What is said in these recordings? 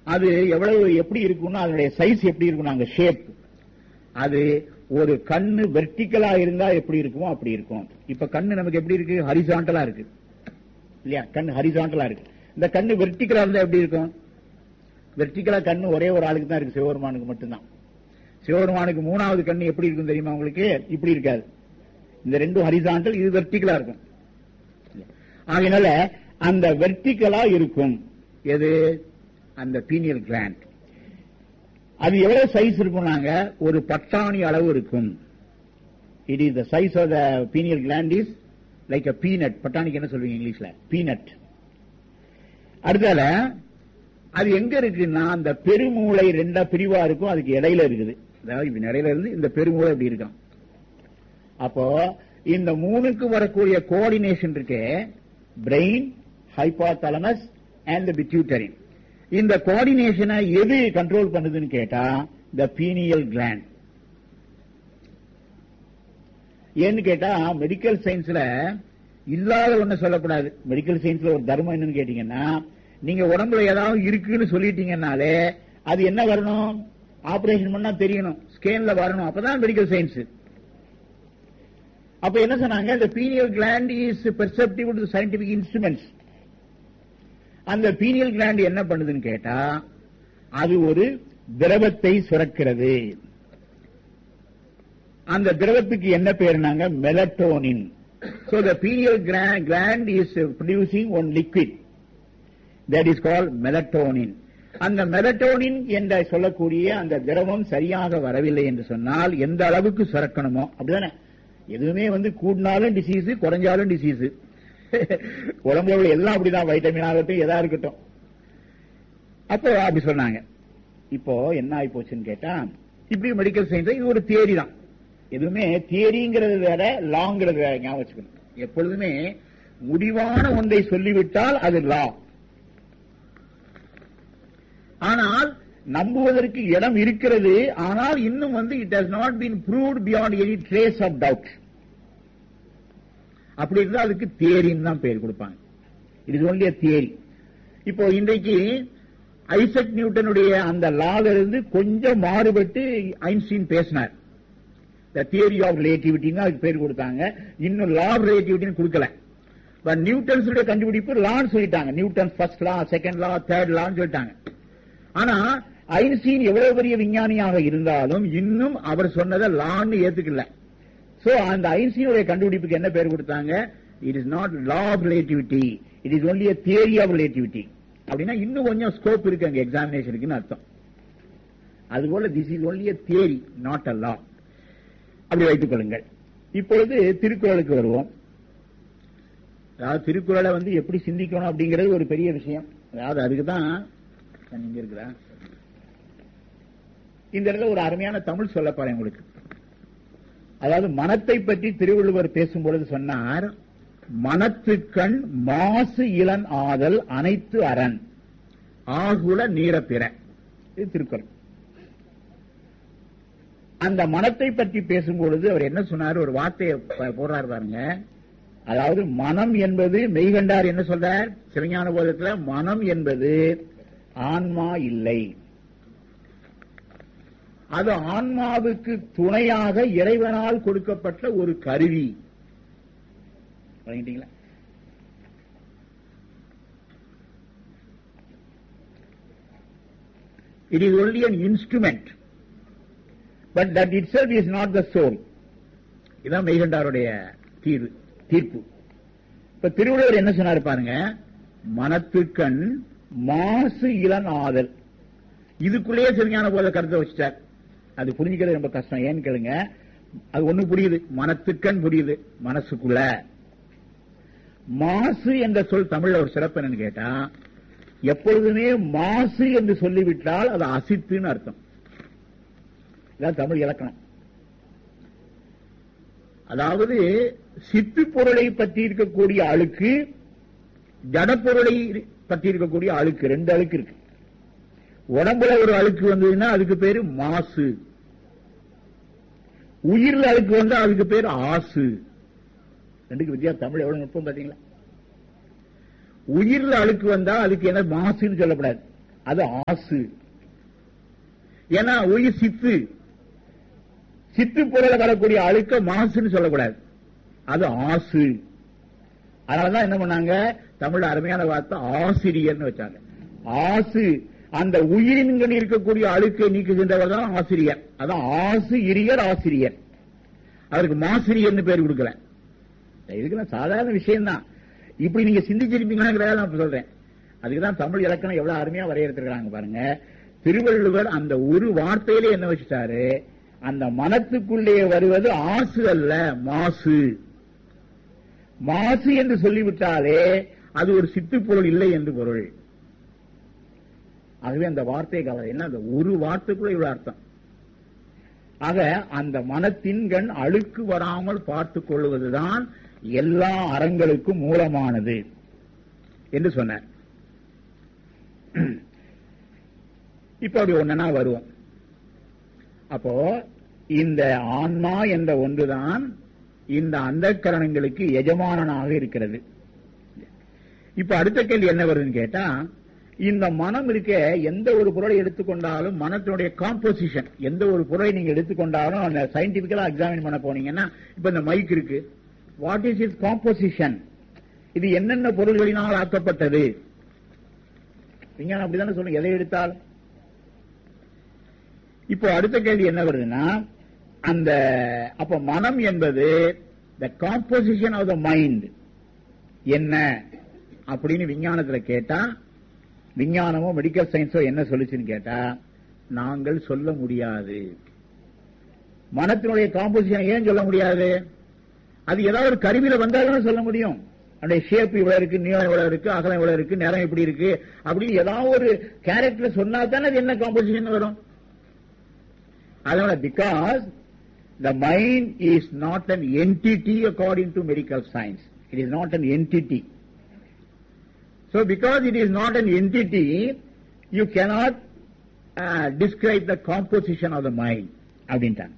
அது எவ்வளவு எப்படி இருக்கும்னா அதனுடைய சைஸ் எப்படி இருக்கும், அங்க ஷேப். அது ஒரு கண்ணு வெர்டிகலா இருந்தா எப்படி இருக்குமோ அப்படி இருக்கும். இப்ப கண்ணு நமக்கு எப்படி இருக்கு, ஹரிசாண்டலா இருக்கு இல்லையா? கண்ணு ஹரிசாண்டலா இருக்கு. இந்த கண்ணு வெர்டிகலா இருந்தா எப்படி இருக்கும்? வெர்டிகலா கண்ணு ஒரே ஒரு ஆளுக்கு தான் இருக்கு, சிவபெருமானுக்கு மட்டும்தான். சிவபெருமானுக்கு மூணாவது கண்ணு எப்படி இருக்கும் தெரியுமா உங்களுக்கு? இப்படி இருக்காது. இந்த ரெண்டும் ஹரிசாண்டல், இது வெர்டிகலா இருக்கும். அதனால அந்த வெர்டிகலா இருக்கும் எது, அந்த பீனியல் கிளாண்ட். அது எவ்வளவு சைஸ் இருக்கும், நாங்க ஒரு பட்டாணி அளவு இருக்கும். It is the size of the pineal gland is like a peanut. பட்டாணிக்கு என்ன சொல்வீங்க இங்கிலீஷ்ல? பீனட். அடுத்தால அது எங்க இருக்குன்னா அந்த பெருமூளை ரெண்டா பிரிவா இருக்கும், அதுக்கு இடையில இருக்குது. அதாவது இப்ப இடையில இருந்து இந்த பெருமூளை இப்படி இருக்கும். அப்போ இந்த மூணுக்கு வரக்கூடிய கோஆர்டினேஷன் இருக்கு, பிரெயின், ஹைபோதாலமஸ் அண்ட் பிட்யூட்டரி. இந்த கோஆர்டினேஷனை எது கண்ட்ரோல் பண்ணுதுன்னு கேட்டா த பீனியல் கிளாண்ட். ஏன்னு கேட்டா மெடிக்கல் சயின்ஸ்ல இல்லாத ஒண்ணு சொல்லக்கூடாது. மெடிக்கல் சயின்ஸ்ல ஒரு தர்மம் என்னன்னு கேட்டீங்கன்னா, நீங்க உடம்புல ஏதாவது இருக்குன்னு சொல்லிட்டீங்கன்னாலே அது என்ன வரணும், ஆபரேஷன் பண்ணா தெரியணும், ஸ்கேன்ல வரணும், அப்பதான் மெடிக்கல் சயின்ஸ். அப்ப என்ன சொன்னாங்க, the pineal gland is perceptible to scientific instruments. அந்த பீனியல் கிளாண்ட் என்ன பண்ணுதுன்னு கேட்டா அது ஒரு திரவத்தை சுரக்கிறது. அந்த திரவத்துக்கு என்ன பேருனாங்க, melatonin. So the pineal gland is producing one liquid that is called melatonin. அந்த மெலட்டோனின் என்ற சொல்லக்கூடிய அந்த திரவம் சரியாக வரவில்லை என்று சொன்னால் எந்த அளவுக்கு சுரக்கணுமோ அப்படிதானே. எதுவுமே கூடினாலும் டிசீஸ், குறைஞ்சாலும் டிசீஸ். உடம்புல உள்ள எல்லாம் அப்படிதான், வைட்டமின் ஆகட்டும் எதா இருக்கட்டும். அப்போ அப்படி சொன்னாங்க. இப்போ என்ன ஆகி போச்சுன்னு கேட்டா, இப்படி மெடிக்கல் சயின்ஸ் இது ஒரு தியரி தான். எதுவுமே தியரிங்கிறது வேற, லாங்கிறது வேற. ஞாபகம் வச்சுக்கணும், எப்பொழுதுமே முடிவான ஒன்றை சொல்லிவிட்டால் அது லா. ஆனால் நம்புவதற்கு இடம் இருக்கிறது, ஆனால் இன்னும் it has not been proved beyond any trace of doubt. அப்படி இருந்தா அதுக்கு தியரின்னு தான் பேர் கொடுப்பாங்க. It is only theory. இப்போ இன்றைக்கு ஐசக் நியூட்டனுடைய அந்த லால இருந்து கொஞ்சம் மாறுபட்டு ஐன்ஸ்டீன் பேசினார். தியரி ஆஃப் ரிலேட்டிவிட்டின்னு அதுக்கு பேர் கொடுத்தாங்க. இன்னும் லா ஆஃப் ரிலேட்டிவிட்டின்னு கொடுக்கல. நியூட்டன்ஸ் கண்டுபிடிப்பு லான்னு சொல்லிட்டாங்க. நியூட்டன் ஃபர்ஸ்ட் லா, செகண்ட் லா, தேர்ட் லான்னு சொல்லிட்டாங்க. ஆனா ஐன்ஸ்டீன் எவ்வளவு பெரிய விஞ்ஞானியாக இருந்தாலும் இன்னும் அவர் சொன்னதை லான்னு ஏத்துக்கல. சோ அந்த ஐன்ஸ்டீனுடைய கண்டுபிடிப்புக்கு என்ன பேர் கொடுத்தாங்க, it is not law of relativity, it is only a theory of relativity. அப்படின்னா இன்னும் கொஞ்சம் ஸ்கோப் இருக்கு அங்க எக்ஸாமினேஷனுக்குன்னு அர்த்தம். அதுபோல this is only a theory, not a லா. அப்படி வைத்துக் கொள்ளுங்கள். இப்பொழுது திருக்குறளுக்கு வருவோம். அதாவது திருக்குறளை எப்படி சிந்திக்கணும் அப்படிங்கிறது ஒரு பெரிய விஷயம். அதாவது அதுக்குதான் இங்க இருக்கிறா இந்த இடத்துல ஒரு அருமையான தமிழ் சொல்ல பாருங்க உங்களுக்கு. அதாவது மனத்தை பற்றி திருவள்ளுவர் பேசும்பொழுது சொன்னார், மனத்துக்கண் மாசு இளன் ஆதல் அனைத்து அரண் ஆகுல நீரப்பிற. இது திருக்குறள். அந்த மனத்தை பற்றி பேசும்பொழுது அவர் என்ன சொன்னார், ஒரு வார்த்தையை போடுறாரு பாருங்க. அதாவது மனம் என்பது, மெய்கண்டார் என்ன சொல்றார் சிவஞான போதத்துல, மனம் என்பது ஆன்மா இல்லை, அது ஆன்மாவுக்கு துணையாக இறைவனால் கொடுக்கப்பட்ட ஒரு கருவி. It is only an instrument, but that itself is not the soul. இதான் மெய்கண்டாருடைய தீர்ப்பு. இப்ப திருவள்ளுவர் என்ன சொன்னார் பாருங்க, மனத்துக்கண் மாசு இளன் ஆதல். இதுக்குள்ளேயே சிவஞான போத கருத்தை வச்சுட்டார். அது புரிஞ்சுக்கிறது ரொம்ப கஷ்டம். ஏன்னு கேளுங்க, அது ஒண்ணு புரியுது, மனத்துக்கண் புரியுது, மனசுக்குள்ள. மாசு என்ற சொல் தமிழ்ல ஒரு சிறப்பு என்னன்னு கேட்டா, எப்பொழுதுமே மாசு என்று சொல்லிவிட்டால் அது அசித்துன்னு அர்த்தம். இதான் தமிழ் இலக்கணம். அதாவது சித்து பொருளை பற்றி இருக்கக்கூடிய அழுக்கு, ஜடப்பொருளை பற்றி இருக்கக்கூடிய அழுக்கு, ரெண்டு அழுக்கு இருக்கு. உடம்புல ஒரு அழுக்கு வந்ததுன்னா அதுக்கு பேரு மாசு, உயிர்ல அழுக்கு வந்தா அதுக்கு பேரு ஆசு. ரெண்டுக்கு வித்தியாசம். தமிழ் எவ்வளவு நுட்பம் பாத்தீங்களா? உயிர்ல அழுக்கு வந்தா அதுக்கு என்ன மாசுன்னு சொல்லப்படாது, அது ஆசு. ஏன்னா உயிர் சித்து, சித்து பொருளை வரக்கூடிய அழுக்க மாசுன்னு சொல்லக்கூடாது, அது ஆசு. அதனாலதான் என்ன பண்ணாங்க, தமிழ் அருமையான வார்த்தை ஆசிரியர்னு வச்சாங்க. ஆசு, அந்த உயிரின்கள் இருக்கக்கூடிய அழுக்கை நீக்குகின்றவர் தான் ஆசிரியர். அதான் ஆசு இரியர் ஆசிரியர். அவருக்கு மாசிரியர்னு பேர் கொடுக்கல. இதுக்கு சாதாரண விஷயம் தான். இப்படி நீங்க சிந்திச்சிருப்பீங்களா நான் சொல்றேன். அதுக்குதான் தமிழ் இலக்கணம் எவ்வளவு அருமையா வரையறுத்திருக்காங்க பாருங்க. திருவள்ளுவர் அந்த ஒரு வார்த்தையிலே என்ன வச்சுட்டாரு, அந்த மனத்துக்குள்ளே வருவது ஆசு அல்ல மாசு. மாசு என்று சொல்லிவிட்டாலே அது ஒரு சித்துப்பொருள் இல்லை என்று பொருள். ஆகவே அந்த வார்த்தை என்ன, அந்த ஒரு வார்த்தைக்குள்ள இவ்வளவு அர்த்தம். ஆக அந்த மனத்தின் கண் அழுக்கு வராமல் பார்த்துக் கொள்வதுதான் எல்லா அறங்களுக்கும் மூலமானது என்று சொன்னார். இப்ப அப்படி ஒன்னா வருவோம். அப்போ இந்த ஆன்மா என்ற ஒன்றுதான் இந்த அந்தக்கரணங்களுக்கு எஜமானனாக இருக்கிறது. இப்ப அடுத்த கேள்வி என்ன வருதுன்னு கேட்டா, இந்த மனம் இருக்க எந்த ஒரு பொருளை எடுத்துக்கொண்டாலும் மனத்தினுடைய காம்போசிஷன், எந்த ஒரு பொருளை நீங்க எடுத்துக்கொண்டாலும் அந்த சயின்டிபிக்கலா எக்ஸாமின் பண்ண போனீங்கன்னா, இப்ப இந்த மைக் இருக்கு, வாட் இஸ் இட்ஸ் காம்போசிஷன், இது என்னென்ன பொருள்களினால் ஆக்கப்பட்டது, விஞ்ஞானம் அப்படித்தானே சொல்லுங்க எதை எடுத்தாலும். இப்போ அடுத்த கேள்வி என்ன வருதுன்னா, அந்த அப்ப மனம் என்பது the composition of the mind என்ன அப்படின்னு விஞ்ஞானத்துல கேட்டா, விஞ்ஞானமோ மெடிக்கல் சயின்ஸோ என்ன சொல்லுச்சுன்னு கேட்டா, நாங்கள் சொல்ல முடியாது. மனத்தினுடைய காம்போசிஷன் ஏன் சொல்ல முடியாது? அது ஏதாவது ஒரு கருவியில வந்தாலும் சொல்ல முடியும். அதனுடைய ஷேப் இவ்வளவு இருக்கு, நீளம் இவ்வளவு இருக்கு, அகலம் இவ்வளவு இருக்கு, நிறம் இப்படி இருக்கு அப்படின்னு ஏதாவது ஒரு கேரக்டர் சொன்னா தானே அது என்ன காம்போசிஷன் வரும். அதனால because the mind is not an entity according to medical science. It is not an entity. So because it is not an entity, you cannot describe the composition of the mind. அப்படின்ட்டாங்க.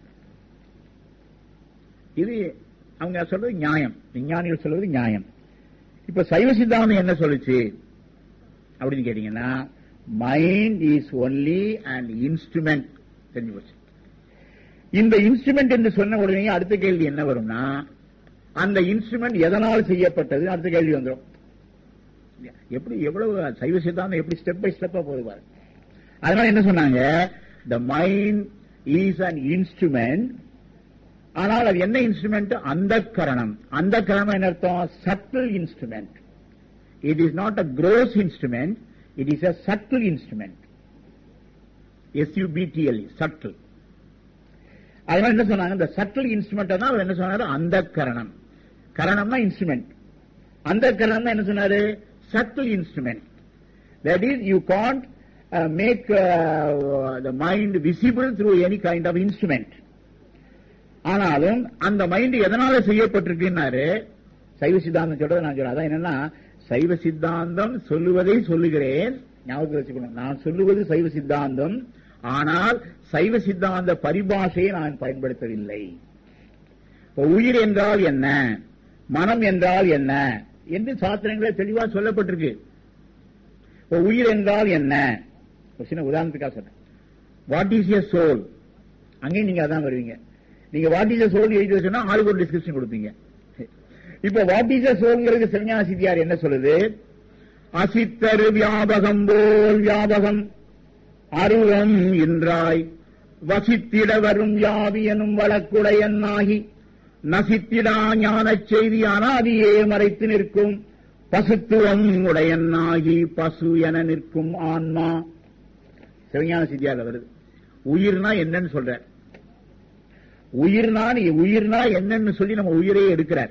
இது அவங்க சொல்றது நியாயம், விஞ்ஞானிகள் சொல்றது நியாயம். இப்ப சைவ சித்தாந்தம் என்ன சொல்லுச்சு அப்படின்னு கேட்டீங்கன்னா, mind is only and instrument. தெரிஞ்சு போச்சு. இந்த இன்ஸ்ட்ருமெண்ட் என்று சொன்ன உடனே அடுத்த கேள்வி என்ன வரும்னா, அந்த இன்ஸ்ட்ருமெண்ட் எதனால் செய்யப்பட்டது அடுத்த கேள்வி வந்துடும். எப்படி எவ்வளவு சைவ சித்தாந்தம் எப்படி ஸ்டெப் பை ஸ்டெப்பா போதுவாரு. அதனால என்ன சொன்னாங்க, the mind is an instrument. ஆனால் அது என்ன இன்ஸ்ட்ருமெண்ட்? அந்தக்கரணம். அந்தக்கரணம் என்ன அர்த்தம்? Subtle instrument. It is not a gross instrument, it is a subtle instrument. SUBTLE, subtle. அதனால என்ன சொன்னாங்க, இந்த சட்டில் இன்ஸ்ட்ருமெண்ட் தான் அவர் என்ன சொன்னாரு, அந்தக்கரணம். கரணம்னா இன்ஸ்ட்ருமெண்ட், அந்தக்கரணம் என்ன சொன்னாரு, subtle instrument. That is, you can't make the mind visible through any kind of instrument. ஆனாலும் அந்த மைண்ட் எதனால செய்யப்பட்டிருக்குன்னாரு சைவ சித்தாந்தம் சொல்றது. நான் சொல்றேன் அதான் என்னன்னா, சைவ சித்தாந்தம் சொல்லுவதை சொல்லுகிறேன், ஞாபகத்தில் வச்சுக்கணும். நான் சொல்லுவது சைவ சித்தாந்தம், ஆனால் சைவ சித்தாந்த பரிபாஷையை நான் பயன்படுத்தவில்லை. உயிர் என்றால் என்ன, மனம் என்றால் என்ன என்று சாஸ்திரங்களே தெளிவா சொல்லப்பட்டிருக்கு. உயிர் என்றால் என்ன, சின்ன உதாரணத்துக்காக சொல்றேன். வாட் இஸ் எ சோல், அங்கேயும் நீங்க அதான் வருவீங்க. நீங்க வாட் இஸ் எ சோல் எழுதி வச்சோன்னா ஆளுக்கு ஒரு டிஸ்கிரிப்ஷன் கொடுப்பீங்க. இப்ப வாட் இஸ் எ சோல்ங்கிறது சிவஞான சித்தியார் என்ன சொல்லுது, அசித்தரு வியாபகம் போல் வியாபகம் அருவம் என்றாய் வசித்திட வரும் யாவியனும் வழக்குடையன்னாகி நசித்திடா ஞானச் செய்தி அனாதியே மறைத்து நிற்கும் பசுத்துவம் உடையன்னாகி பசு என நிற்கும் ஆன்மா. சிவஞான சித்தியார் வருது. உயிர்னா என்னன்னு சொல்ற, உயிர்னா என்னன்னு சொல்லி நம்ம உயிரையே எடுக்கிறார்.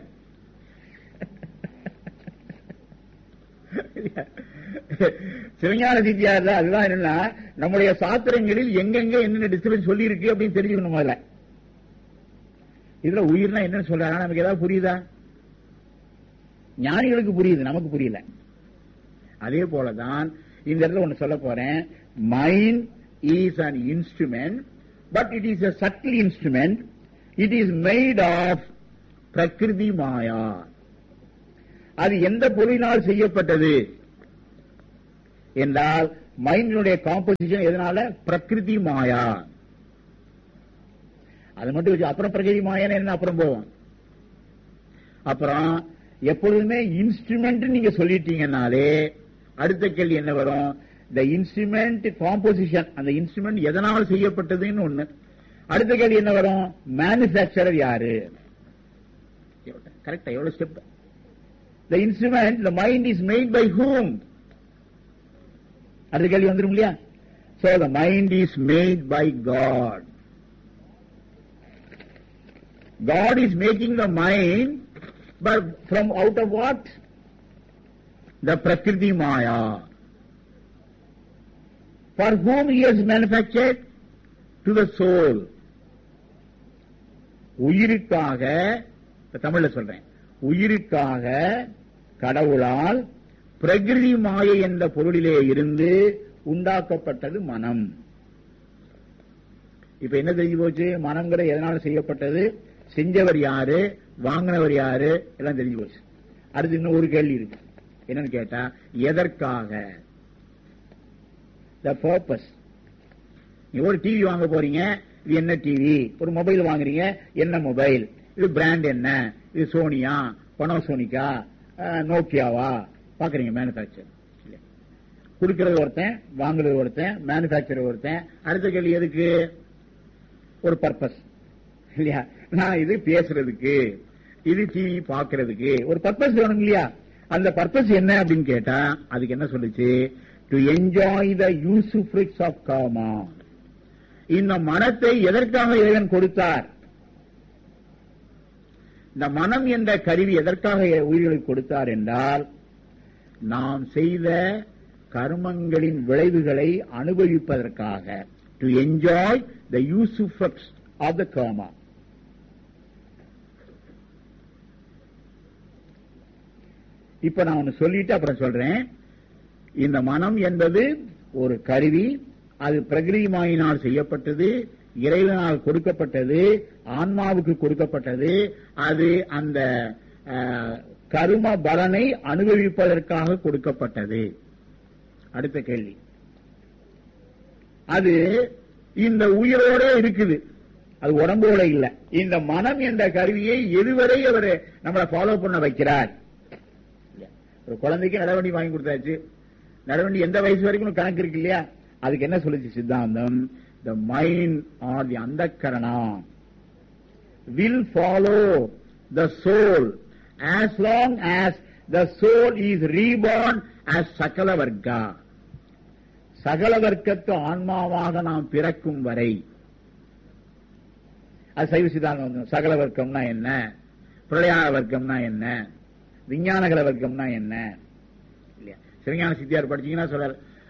சிவஞான சித்தியார் அதுதான் என்னன்னா, நம்முடைய சாஸ்திரங்களில் எங்கெங்க என்னென்ன டிஸ்டர்பன்ஸ் சொல்லி இருக்கு அப்படின்னு தெரிஞ்சுக்கணும். முதல்ல இதுல உயிர்னா என்னன்னு சொல்றாங்க, நமக்கு ஏதாவது புரியுதா? ஞானிகளுக்கு புரியுது, நமக்கு புரியல. அதே போலதான் இந்த இடத்துல ஒண்ணு சொல்ல போறேன். Mind is an instrument, but it is a subtle instrument. It is made of பிரகிருதி மாயா. அது எந்த பொருளினால் செய்யப்பட்டது என்றால் மைண்டினுடைய காம்போசிஷன் எதனால? பிரகிருதி மாயா. அது மட்டும் வச்சு அப்புறம் பிரகிருதி மாயான என்ன அப்புறம் போவோம். அப்புறம் எப்பொழுதுமே இன்ஸ்ட்ருமெண்ட் நீங்க சொல்லிட்டீங்கன்னாலே அடுத்த கேள்வி என்ன வரும்? இந்த இன்ஸ்ட்ருமெண்ட் காம்போசிஷன், அந்த இன்ஸ்ட்ருமெண்ட் எதனால் செய்யப்பட்டதுன்னு ஒண்ணு. அடுத்த கேள்வி என்ன வரும்? மேனுஃபேக்சரர் யாரு? கரெக்டா? எவ்வளவு step? The instrument, the mind is made by whom? அடுத்த கேள்வி வந்துரும் இல்லையா? So the mind is made by God. God is making the mind, but from out of what? The Prakriti Maya. For whom he has manufactured? To the soul. உயிருக்காக, தமிழ்ல சொல்றேன், உயிருக்காக கடவுளால் பிரகிருதி மாயை என்ற பொருளிலே இருந்து உண்டாக்கப்பட்டது மனம். இப்ப என்ன தெரிஞ்சு போச்சு? மனம்ங்கிற எதனால செய்யப்பட்டது, செஞ்சவர் யாரு, வாங்கினவர் யாரு, எல்லாம் தெரிஞ்சு போச்சு. அடுத்து இன்னும் ஒரு கேள்வி இருக்கு. என்னன்னு கேட்டா, எதற்காக? the purpose. நீங்க ஒரு டிவி வாங்க போறீங்க, இது என்ன டிவி? ஒரு மொபைல் வாங்குறீங்க, என்ன மொபைல்? இது பிராண்ட் என்ன? இது சோனியா, பனோசோனிக்கா, நோக்கியாவா? பாக்குறீங்க மேனுபேக்சர். கொடுக்கிறது ஒருத்தன், வாங்குறது ஒருத்தன், மேனுபேக்சர் ஒருத்தன். அடுத்த கேள்வி எதுக்கு? ஒரு பர்பஸ் இல்லையா? நான் இது பேசுறதுக்கு, இது டிவி பாக்குறதுக்கு ஒரு பர்பஸ் வேணும் இல்லையா? அந்த பர்பஸ் என்ன அப்படின்னு கேட்டா அதுக்கு என்ன சொல்லுச்சு? To enjoy the யூசுஃப்ரிக்ஸ் of gamma. இந்த மனத்தை எதற்காக இறைவன் கொடுத்தார்? இந்த மனம் என்ற கருவி எதற்காக உயிர்களுக்கு கொடுத்தார் என்றால், நாம் செய்த கர்மங்களின் விளைவுகளை அனுபவிப்பதற்காக. To enjoy the யூசுஃப்ரிக்ஸ் of the gamma. இப்ப நான் ஒன்னு சொல்லிட்டு அப்புறம் சொல்றேன். இந்த மனம் என்பது ஒரு கருவி, அது பிரகிருதி மாயினால் செய்யப்பட்டது, இறைவனால் கொடுக்கப்பட்டது, ஆன்மாவுக்கு கொடுக்கப்பட்டது. அது அந்த கர்ம பலனை அனுபவிப்பதற்காக கொடுக்கப்பட்டது. அடுத்த கேள்வி, அது இந்த உயிரோட இருக்குது, அது உடம்போட இல்ல. இந்த மனம் என்ற கருவியை எதுவரை அவர் நம்மளை ஃபாலோ பண்ண வைக்கிறார்? ஒரு குழந்தைக்கு நடவண்டி வாங்கி கொடுத்தாச்சு, நடவண்டி எந்த வயசு வரைக்கும் கணக்கு இருக்கு இல்லையா? அதுக்கு என்ன சொல்லுச்சு சித்தாந்தம்? the mind or the andhakarana will follow the soul as long as the soul is reborn as sakala varga. சகல வர்க்கத்து ஆன்மாவாக நாம் பிறக்கும் வரை. அது சைவ சித்தாந்தம். சகல வர்க்கம்னா என்ன, பிரளயான வர்க்கம்னா என்ன, விஞ்ஞானகல வர்க்கம்னா என்ன இல்லையா? சிவஞான சித்தியார் படிச்சீங்கன்னா சொல்ற,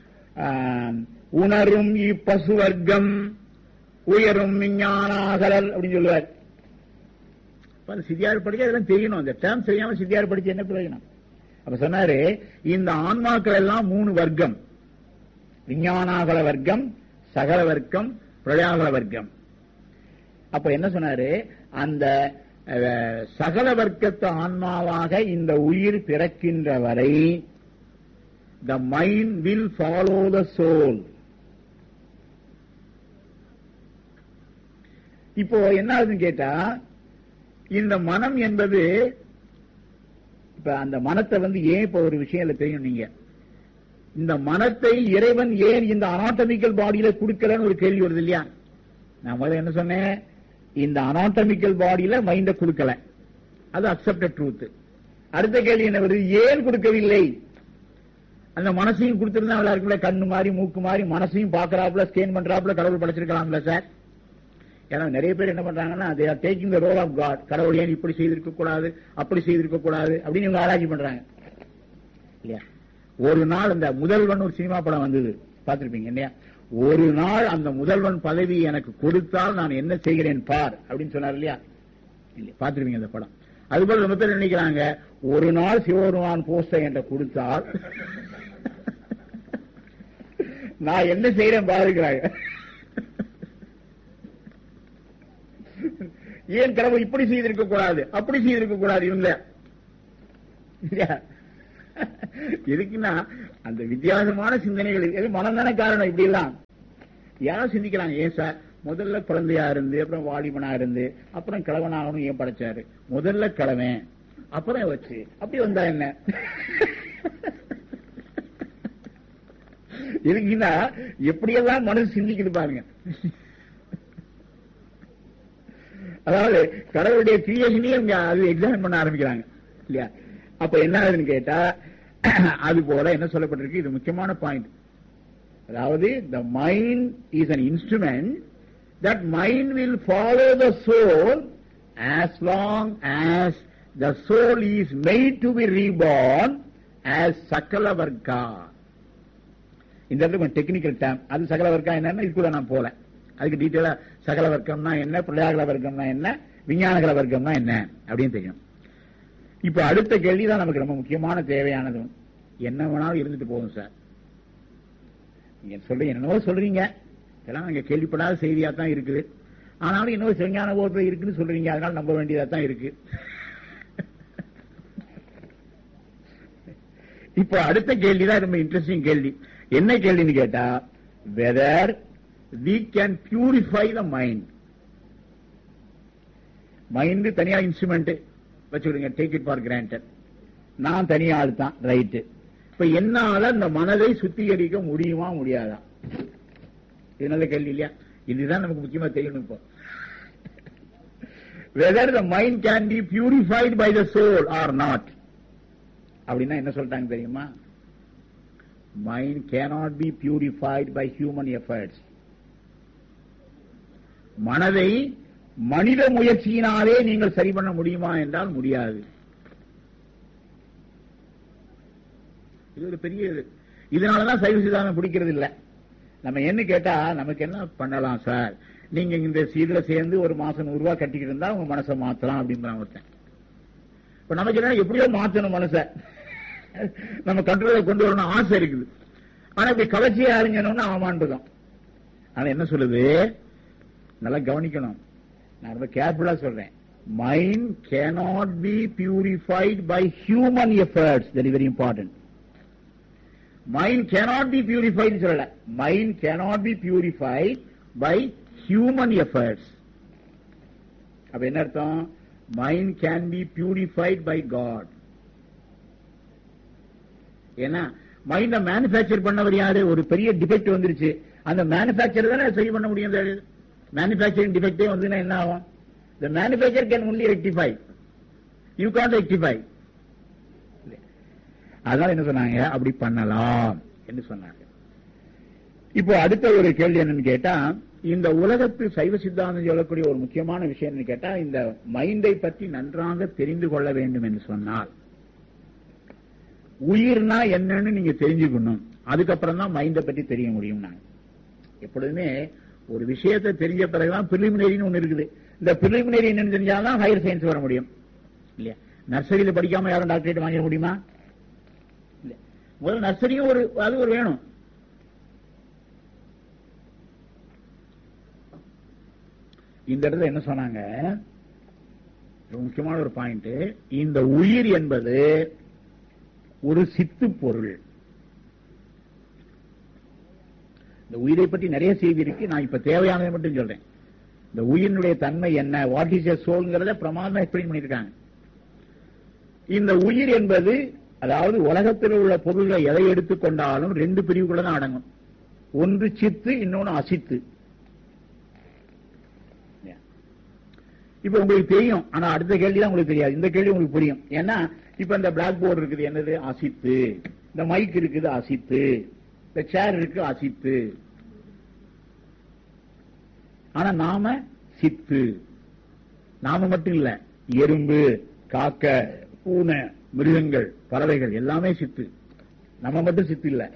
உணரும் இப்பசு வர்க்கம் உயரும் விஞ்ஞானாகலல் அப்படின்னு சொல்லுவார். சித்தியார் படிக்க அதெல்லாம் தெரியணும். அந்த டேர்ம் தெரியாம சித்தியார் படிச்சு என்ன பிரயோஜனம்? அப்ப சொன்னாரு, இந்த ஆன்மாக்கள் எல்லாம் 3 வர்க்கம்: விஞ்ஞானாகல வர்க்கம், சகல வர்க்கம், பிரளயாகல வர்க்கம். அப்ப என்ன சொன்னாரு? அந்த சகல வர்க்கத்து ஆன்மாவாக இந்த உயிர் பிறக்கின்ற வரை the mind will follow the soul. இப்போ என்ன ஆகுதுன்னு கேட்டா, இந்த மனம் என்பது, இப்ப அந்த மனத்தை ஏன் இப்ப ஒரு விஷயம் தெரியும், நீங்க இந்த மனத்தை இறைவன் ஏன் இந்த அனாட்டமிக்கல் பாடியில கொடுக்கலன்னு ஒரு கேள்வி வருது இல்லையா? நான் முதல்ல என்ன சொன்னேன்? இந்த அனாட்டமிக்கல் பாடியில மைண்ட கொடுக்கல, அது அக்செப்டட் ட்ரூத். அடுத்த கேள்வி என்ன வருது? ஏன் கொடுக்கவில்லை? அந்த மனசையும் கொடுத்திருந்தா நல்லா இருக்குல்ல, கண்ணு மாதிரி மூக்கு மாதிரி மனசையும் பாக்குறாப்புல ஸ்கேன் பண்றாப்புல கடவுள் படைச்சிருக்கலாம்ல சார். ஏன்னா நிறைய பேர் என்ன பண்றாங்கன்னா, they are taking the role of God. கடவுள் ஏன் இப்படி செய்திருக்க கூடாது, அப்படி செய்திருக்க கூடாது அப்படின்னு இவங்க ஆராய்ச்சி பண்றாங்க இல்லையா? ஒரு நாள் அந்த முதல்வன் ஒரு சினிமா படம் வந்தது, பார்த்திருப்பீங்க இல்லையா? ஒரு நாள் அந்த முதல்வன் பதவி எனக்கு கொடுத்தால் நான் என்ன செய்கிறேன் பார் அப்படின்னு சொன்னார் இல்லையா? இல்லையா? பார்த்திருப்பீங்க அந்த படம். அதுபோல ரொம்ப பேர் நினைக்கிறாங்க, ஒரு நாள் சிவபெருமான் போஸ்டர் என்ற கொடுத்தால் நான் என்ன செய்யறேன் பாருக்கிறாங்க. ஏன் கடவுள் இப்படி செய்திருக்க கூடாது, அப்படி செய்திருக்க கூடாது இவங்க? எதுக்குன்னா அந்த வித்தியாசமான சிந்தனைகள் மனம் தானே காரணம். இப்படி எல்லாம் யாரும் சிந்திக்கிறாங்க. ஏன் சார் முதல்ல குழந்தையா இருந்து அப்புறம் வாலிபனா இருந்து அப்புறம் கிழவனாகணும் ஏன் படைச்சாரு? முதல்ல கிழவன் அப்புறம் வச்சு அப்படி வந்தா என்ன? எதுக்குன்னா எப்படியெல்லாம் மனசு சிந்திக்குது பாருங்க. அதாவது கடவுளுடைய கிரியேஷனையும் அது எக்ஸாமின் பண்ண ஆரம்பிக்கிறாங்க இல்லையா? அப்ப என்ன ஆகுதுன்னு கேட்டா அது போல என்ன சொல்லப்பட்டிருக்கு, இது முக்கியமான பாயிண்ட். அதாவது the mind is an instrument, that mind will follow the soul as long as the soul is made to be reborn as sakalavarga. இந்த இடத்துல டெக்னிக்கல் டேம், அது சகலவர்க்கா என்னன்னா இதுக்குள்ள நான் போல, அதுக்கு டீட்டெயிலா சகல வர்க்கம்னா என்ன, பிரளயாகல வர்க்கம்னா என்ன, விஞ்ஞானகல வர்க்கம்னா என்ன அப்படின்னு தெரியும். இப்ப அடுத்த கேள்விதான் நமக்கு ரொம்ப முக்கியமான தேவையானது. என்ன வேணாலும் இருந்துட்டு போகும் சார், நீங்க சொல்றீங்க என்னவோ சொல்றீங்க, இதெல்லாம் நீங்க கேள்விப்படாத செய்தியா தான் இருக்குது, ஆனாலும் இன்னொரு விஞ்ஞான போர்வை இருக்குன்னு சொல்றீங்க, அதனால நம்ப வேண்டியதா தான் இருக்கு. இப்ப அடுத்த கேள்விதான் ரொம்ப இன்ட்ரெஸ்டிங் கேள்வி. என்ன கேள்வின்னு கேட்டா, weather we can purify the mind. Mind தனியா இன்ஸ்ட்ருமெண்ட் வச்சுக்கிடுங்க, டேக் இட் ஃபார் கிராண்டட். நான் தனியா ஆள் தான், ரைட்டு. இப்ப என்னால இந்த மனதை சுத்திகரிக்க முடியுமா முடியாதா? இது நல்ல கேள்வி இல்லையா? இதுதான் நமக்கு முக்கியமா தெரியணும். இப்போ whether the mind can be purified by the soul or not அப்படின்னா என்ன சொல்லிட்டாங்க தெரியுமா? Mind cannot be purified by human efforts. மனதை மனித முயற்சியினாலே நீங்கள் சரி பண்ண முடியுமா என்றால் முடியாது. இது ஒரு பெரிய இது. இதனாலதான் சைவ சித்தாந்தம் பிடிக்கிறது இல்ல. நம்ம என்ன கேட்டா, நமக்கு என்ன பண்ணலாம் சார், நீங்க இந்த சீட்ல சேர்ந்து ஒரு மாசம் 100 ரூபாய் கட்டிக்கிட்டு இருந்தா உங்க மனசை மாத்தலாம் அப்படின்னு ஒருத்தன். இப்ப நமக்கு என்ன, எப்படியோ மாத்தணும் மனசை, நம்ம கண்ட்ரோல கொண்டு வரணும் ஆசை இருக்குது. ஆனா இப்படி கவர்ச்சியா அறிஞனும்னு ஆமாண்டுதான். ஆனா என்ன சொல்லுது, நல்லா கவனிக்கணும், நான் ரொம்ப கேர்ஃபுல்லா சொல்றேன். Mind cannot be purified by human efforts. Very very important. Mind cannot be purified சொல்லல, mind cannot be purified by human efforts. அப்ப என்ன அர்த்தம்? Mind can be purified by God. ஏன்னா மைண்ட மேனுஃபேக்சர் பண்ணவர் யாரு? ஒரு பெரிய டிஃபெக்ட் வந்துருச்சு, அந்த மேனுஃபேக்சர் தானே சரி பண்ண முடியும். மேனுஃபேக்சரிங் டிஃபெக்டே வந்து என்ன ஆகும்? The manufacturer can only rectify, you can't rectify. அதனால என்ன சொன்னாங்க, அப்படி பண்ணலாம் என்று சொன்னாங்க. இப்போ அடுத்த ஒரு கேள்வி என்னன்னு கேட்டா, இந்த உலகத்தில் சைவ சித்தாந்தம் சொல்லக்கூடிய ஒரு முக்கியமான விஷயம் என்னன்னு கேட்டா, இந்த மைண்டை பற்றி நன்றாக தெரிந்து கொள்ள வேண்டும் என்று சொன்னால், உயிர்னா என்னன்னு நீங்க தெரிஞ்சுக்கணும், அதுக்கப்புறம் தான் மைண்டை பற்றி தெரிய முடியும். நாங்க எப்பொழுதுமே ஒரு விஷயத்தை தெரிஞ்ச பிறகுதான் பிரிலிமினரின்னு ஒண்ணு இருக்குது. இந்த பிரிலிமினரி என்னன்னு தெரிஞ்சாதான் ஹையர் சயின்ஸ் வர முடியும் இல்லையா? நர்சரியில படிக்காம யாரும் டாக்டரேட் வாங்கிட முடியுமா? இல்ல, முதல்ல நர்சரியும் அது ஒரு வேணும். இந்த இடத்துல என்ன சொன்னாங்க, முக்கியமான ஒரு பாயிண்ட், இந்த உயிர் என்பது ஒரு சித்து பொருள். இந்த உயிரை பற்றி நிறைய செய்தி இருக்கு, நான் இப்ப தேவையானதை மட்டும் சொல்றேன். இந்த உயிரினுடைய தன்மை என்ன, வாட் இஸ் எ சோல்ங்கிறத பிரமாதமா எக்ஸ்பிளைன் பண்ணிருக்காங்க. இந்த உயிர் என்பது, அதாவது உலகத்தில் உள்ள பொருள்களை எதை எடுத்துக்கொண்டாலும் 2 பிரிவுக்குள்ள தான் அடங்கும். ஒன்று சித்து, இன்னொன்னு அசித்து. இப்ப உங்களுக்கு தெரியும், ஆனா அடுத்த கேள்வி தான் உங்களுக்கு தெரியாது. இந்த கேள்வி உங்களுக்கு புரியும். ஏன்னா இப்ப இந்த பிளாக் போர்டு இருக்குது, என்னது? அசித்து. இந்த மைக் இருக்குது, அசித்து. இந்த சேர் இருக்கு, அசித்து. ஆனா நாம சித்து. நாம மட்டும் இல்ல, எறும்பு, காக்க, பூனை, மிருகங்கள், பறவைகள் எல்லாமே சித்து. நம்ம மட்டும் சித்து இல்ல.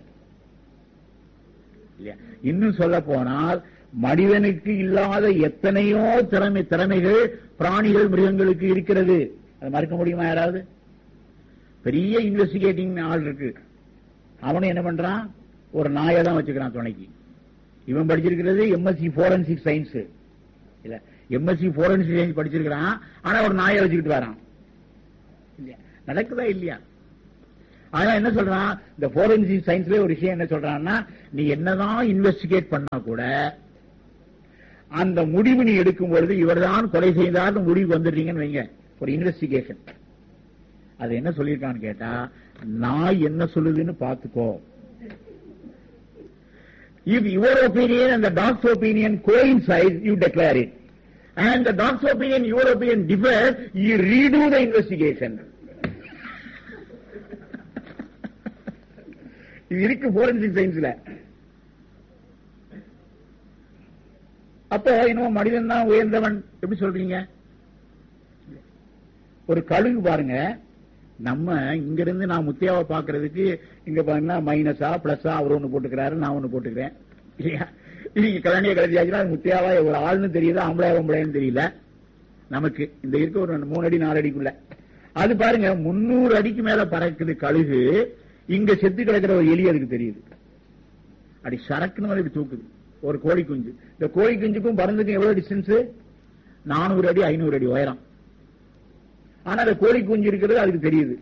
இன்னும் சொல்ல போனால் மனிதனுக்கு இல்லாத எத்தனையோ திறமைகள் பிராணிகள், மிருகங்களுக்கு இருக்கிறது. அதை மறுக்க முடியுமா யாராவது? பெரிய இன்வெஸ்டிகேட்டிங் ஆள் இருக்கு, அவனும் என்ன பண்றான், ஒரு நாயை தான் வச்சுக்கிறான் துணைக்கு. இவன் படிச்சிருக்கிறது எம்எஸ்சி போரன்சிக் சயின்ஸ் இல்ல, எம்எஸ்சி போரன்சிக் சயின்ஸ் படிச்சிருக்கிறான், ஆனா ஒரு நாயை வச்சுக்கிட்டு வரான். நடக்குதா இல்லையா? ஆனா என்ன சொல்றான், இந்த போரன்சிக் சயின்ஸ்ல ஒரு விஷயம் என்ன சொல்றான்னா, நீ என்னதான் இன்வெஸ்டிகேட் பண்ணா கூட அந்த முடிவு நீ எடுக்கும் பொழுது இவர்தான் கொலை செய்தார் முடிவு வந்துடுறீங்கன்னு வைங்க, ஒரு இன்வெஸ்டிகேஷன். அது என்ன சொல்லியிருக்கான்னு கேட்டா, நான் என்ன சொல்லுதுன்னு பாத்துக்கோ. If your opinion and the doc's opinion coincide, you declare it. And the doc's opinion, your opinion differ, you redo the investigation. இது இருக்கு போரன்சிக் சயின்ஸ்ல. அப்போ இன்னும் மனிதன் தான் உயர்ந்தவன் எப்படி சொல்றீங்க? ஒரு கழுகு பாருங்க, நம்ம இங்க இருந்து நான் முத்தியாவை பாக்குறதுக்கு இங்க பாருங்கன்னா மைனஸா பிளஸா அவர் ஒண்ணு போட்டுக்கிறாரு, நான் ஒண்ணு போட்டுக்கிறேன் இல்லையா? இன்னைக்கு கல்யாணிய கலத்தியாச்சுன்னா முத்தியாவா ஒரு ஆள்னு தெரியல, ஆம்பளை ஆம்பளைன்னு தெரியல. நமக்கு இந்த இருக்க ஒரு 3 அடி 4 அடிக்குள்ள அது பாருங்க 300 அடிக்கு மேல பறக்குது கழுகு. இங்க செத்து கிடக்கிற ஒரு எலி அதுக்கு தெரியுது, அப்படி சரக்குன்னு அப்படி தூக்குது. ஒரு கோழி குஞ்சு, இந்த கோழி குஞ்சுக்கும் பறந்துக்கும் எவ்வளவு டிஸ்டன்ஸ்? 400 அடி 500 அடி உயரம். ஆனா அந்த கோழி குஞ்சு இருக்கிறது அதுக்கு தெரியுது.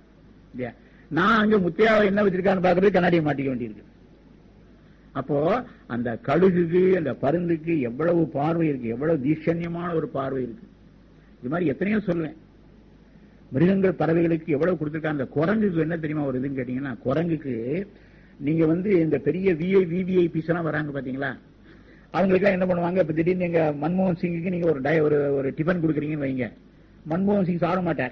நான் அங்க முத்தியாவை என்ன வச்சிருக்கான்னு பாக்குறது கண்ணாடியை மாட்டிக்க வேண்டியிருக்கு. அப்போ அந்த கழுகுக்கு அந்த பருந்துக்கு எவ்வளவு பார்வை இருக்கு, எவ்வளவு தீஷண்யமான ஒரு பார்வை இருக்கு. இது மாதிரி எத்தனையோ சொல்லுவேன். மிருகங்கள் பறவைகளுக்கு எவ்வளவு கொடுத்திருக்காங்க. அந்த குரங்குக்கு என்ன தெரியுமா ஒரு இதுன்னு கேட்டீங்கன்னா, குரங்குக்கு நீங்க இந்த பெரிய விவிஐபிஸ் எல்லாம் வராங்க பாத்தீங்களா, அவங்களுக்கு என்ன பண்ணுவாங்க, இப்ப திடீர்னு எங்க மன்மோகன் சிங்குக்கு நீங்க ஒரு டிபன் கொடுக்குறீங்கன்னு வைங்க, மன்மோகன் சிங் சாப்பிட மாட்டார்.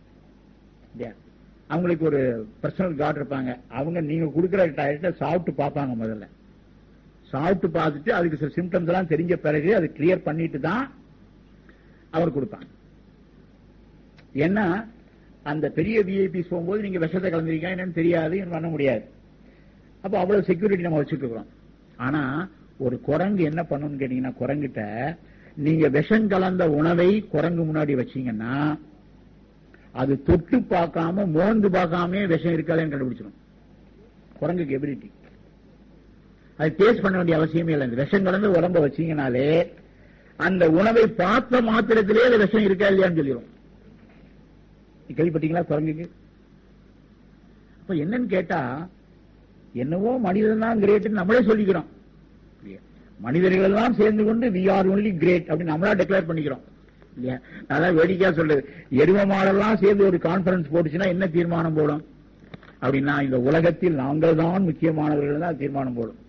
அவங்களுக்கு ஒரு பர்சனல் கார்டு இருப்பாங்க, அவங்க நீங்க கொடுக்கிற டயத்தை சாப்பிட்டு பார்ப்பாங்க. முதல்ல சாப்பிட்டு பார்த்துட்டு அதுக்கு சில சிம்டம்ஸ் எல்லாம் தெரிஞ்ச பிறகு அது கிளியர் பண்ணிட்டு தான் அவர் கொடுப்பாங்க. ஏன்னா அந்த பெரிய விஐபிஸ் போகும்போது நீங்க விஷத்தை கலந்துருக்கீங்க என்னன்னு தெரியாது, பண்ண முடியாது. அப்ப அவ்வளவு செக்யூரிட்டி நம்ம வச்சுட்டு இருக்கிறோம். ஆனா ஒரு குரங்கு என்ன பண்ணணும்னு கேட்டீங்கன்னா, குரங்கிட்ட நீங்க விஷம் கலந்த உணவை குரங்கு முன்னாடி வச்சீங்கன்னா அது தொட்டு பார்க்காம மோந்து பார்க்காம விஷம் இருக்காதுன்னு கண்டுபிடிச்சிடும். குரங்குக்கு எபிலிட்டி. அது டேஸ்ட் பண்ண வேண்டிய அவசியமே இல்லை. இந்த விஷம் கலந்து உடம்ப வச்சீங்கனாலே அந்த உணவை பார்த்த மாத்திரத்திலே அது விஷம் இருக்கா இல்லையான்னு சொல்லிடும். கேள்விப்பட்டீங்களா குரங்குக்கு? அப்ப என்னன்னு கேட்டா, என்னவோ மனிதன் தான் கிரேட் நம்மளே சொல்லிக்கிறோம். மனிதர்கள் எல்லாம் சேர்ந்து கொண்டு வி ஆர் ஒன்லி கிரேட் அப்படின்னு நம்மளா டிக்ளேர் பண்ணிக்கிறோம் இல்லையா? அதான் வேடிக்கையா சொல்லுது, எரும மாடெல்லாம் சேர்ந்து ஒரு கான்பரன்ஸ் போட்டுச்சுன்னா என்ன தீர்மானம் போடும் அப்படின்னா, இந்த உலகத்தில் நாங்கள் தான் முக்கியமானவர்கள் தான் தீர்மானம் போடும்.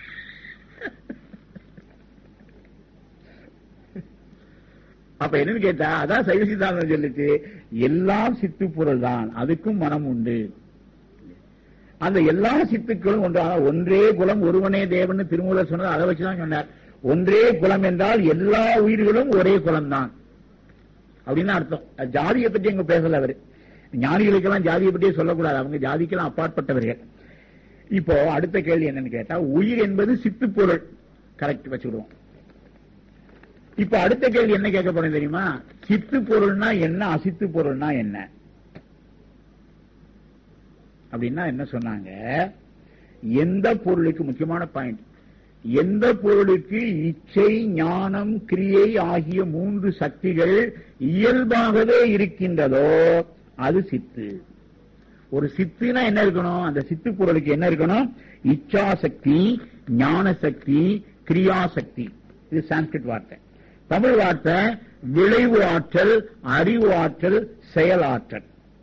அப்ப என்னன்னு கேட்டா, அதான் சைவ சித்தாந்தம் சொல்லிச்சு, எல்லாம் சித்து பொருள் தான், அதுக்கும் மனம் உண்டு. அந்த எல்லா சித்துக்களும் ஒன்றாக ஒன்றே குலம் ஒருவனே தேவன் திருமூலர் சொன்னது அதை வச்சுதான் சொன்னார். ஒன்றே குலம் என்றால் எல்லா உயிர்களும் ஒரே குலம் தான் அப்படின்னு அர்த்தம். ஜாதியை பற்றி எங்க பேசல அவரு. ஞானிகளுக்கெல்லாம் ஜாதியை பற்றியே சொல்லக்கூடாது, அவங்க ஜாதிக்கெல்லாம் அப்பாற்பட்டவர்கள். இப்போ அடுத்த கேள்வி என்னன்னு கேட்டா, உயிர் என்பது சித்து பொருள், கரெக்ட் வச்சுடுவோம். இப்ப அடுத்த கேள்வி என்ன கேட்கப்படும் தெரியுமா? சித்து பொருள்னா என்ன, அசித்து பொருள்னா என்ன அப்படின்னா என்ன சொன்னாங்க? எந்த பொருளுக்கு, முக்கியமான பாயிண்ட், எந்த பொருளுக்கு இச்சை ஞானம் கிரியை ஆகிய 3 சக்திகள் இயல்பாகவே இருக்கின்றதோ அது சித்து. ஒரு சித்துனா என்ன இருக்கணும்? அந்த சித்து பொருளுக்கு என்ன இருக்கணும்? இச்சா சக்தி, ஞான சக்தி, கிரியா சக்தி. இது சான்ஸ்கிரிட் வார்த்தை. தமிழ் வார்த்தை விளைவு ஆற்றல், அறிவு ஆற்றல், செயல் ஆற்றல்.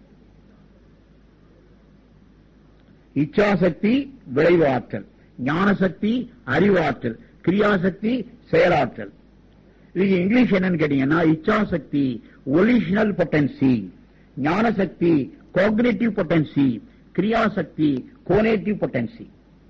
இச்சாசக்தி விளைவு ஆற்றல், ஞானசக்தி அறிவாற்றல், கிரியாசக்தி செயலாற்றல். இது இங்கிலீஷ் என்னன்னு கேட்டீங்கன்னா, இச்சாசக்தி ஒலிஷனல் பொட்டன்சி, ஞானசக்தி கோக்னேட்டிவ் பொட்டன்சி, கிரியாசக்தி கோனேட்டிவ் பொட்டன்சி.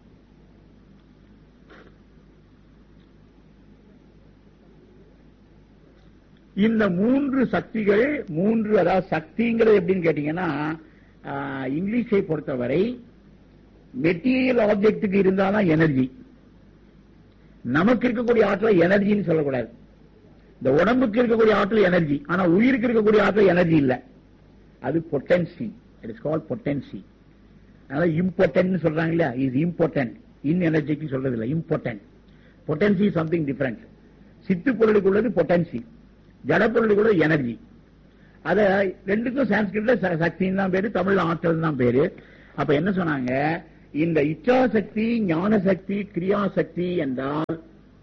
இந்த 3 சக்திகள், 3 அதாவது சக்திங்கிறது எப்படின்னு கேட்டீங்கன்னா, இங்கிலீஷை பொறுத்தவரை மெட்டீரியல் ஆப்ஜெக்டுக்கு இருந்தாதான் எனர்ஜி. நமக்கு இருக்கக்கூடிய ஆற்றல் எனர்ஜின்னு சொல்லக்கூடாது. இந்த உடம்புக்கு இருக்கக்கூடிய ஆற்றல் எனர்ஜி, ஆனா உயிருக்கு இருக்கக்கூடிய ஆற்றல் எனர்ஜி இல்ல, அது potency. It is called potency. அதனால இம்பார்ட்டன்ட் சொல்றாங்க இல்லையா, இஸ் இம்பார்ட்டன்ட். இன் எனர்ஜிக்கு சொல்றது இல்ல, இம்பார்ட்டன்ட். Potency something different. சித்து பொருளுக்கு உள்ளது பொட்டன்சி, ஜட பொருளுக்கு உள்ளது எனர்ஜி. அத ரெண்டுக்கும் சான்ஸ்கிரிட்ல சக்தின்னு தான் பேரு, தமிழ்ல ஆற்றல் தான் பேரு. அப்ப என்ன சொன்னாங்க, இந்த இச்சாசக்தி, ஞான சக்தி, கிரியாசக்தி என்றால்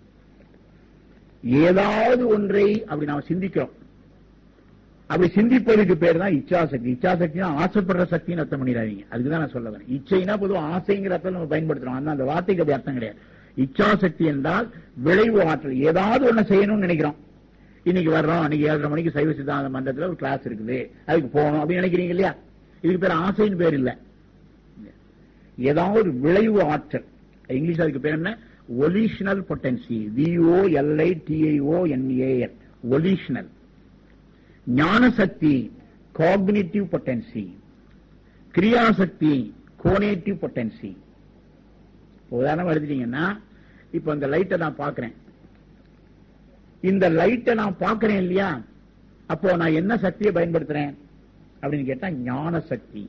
ஏதாவது ஒன்றை அப்படி நாம் சிந்திக்கிறோம். அப்படி சிந்திப்பதுக்கு பேர் தான் இச்சாசக்தி. இச்சாசக்தி ஆசைப்படுற சக்தின்னு அர்த்தம் பண்ணிடாதீங்க. அதுக்குதான் நான் சொல்ல வரேன். இச்சைனா பொதுவாக ஆசைங்கிற அர்த்தம் நம்ம பயன்படுத்துறோம். அந்த வார்த்தைக்கு அப்படி அர்த்தம் கிடையாது. இச்சாசக்தி என்றால் விளைவு ஆற்றல். ஏதாவது ஒண்ணு செய்யணும்னு நினைக்கிறோம். இன்னைக்கு வர்றோம், இன்னைக்கு 7:30 மணிக்கு சைவ சித்தாந்த மன்றத்தில் ஒரு கிளாஸ் இருக்குது, அதுக்கு போகணும் அப்படின்னு நினைக்கிறீங்க இல்லையா? இதுக்கு பேர் ஆசைன்னு பேர் இல்ல. ஏதாவது விளைவு ஆற்றல். இங்கிலீஷ் அதுக்கு பேர் என்ன? Volitional potency. VOLITIONAL. ஒலிஷனல். ஞான சக்தி காக்னிட்டிவ் பொட்டன்சி. கிரியாசக்தி கோனேட்டிவ் பொட்டன்சி. உதாரணம் எடுத்துட்டீங்கன்னா, இப்ப இந்த லைட்டை நான் பார்க்கிறேன். இந்த லைட்டை நான் பார்க்கிறேன் இல்லையா, அப்போ நான் என்ன சக்தியை பயன்படுத்துறேன் அப்படின்னு கேட்டா ஞான சக்தி.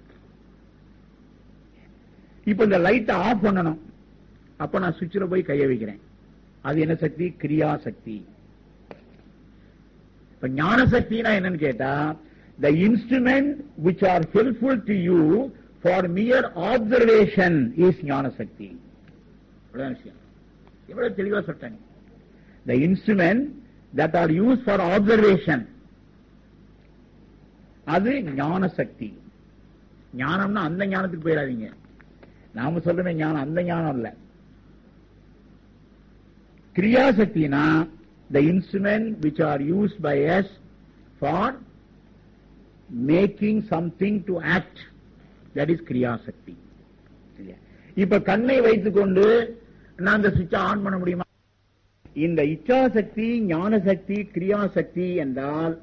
இப்ப இந்த லைட்டை ஆஃப் பண்ணணும், அப்ப நான் சுவிட்சில் போய் கைய வைக்கிறேன். அது என்ன சக்தி? கிரியாசக்தி. இப்ப ஞான சக்தினா என்னன்னு கேட்டா, the instrument which are helpful to you for mere observation is ஞான சக்தி. இவ்வளவு விஷயம். எவ்வளவு தெளிவா சொல்றாங்க. The instrument that are used for observation, அது ஞான சக்தி. ஞானம்னா அந்த ஞானத்துக்கு போயிடாதீங்க. நாம சொல்றமே ஞானம் அந்த ஞானம் இல்ல. கிரியாசக்தினா the instrument which are used by us for making something to act, that is கிரியாசக்தி. இப்ப கண்ணை வைத்துக்கொண்டு நான் அந்த சுவிட்சை ஆன் பண்ண முடியுமா? இந்த இச்சாசக்தி, ஞான சக்தி, கிரியாசக்தி என்றால்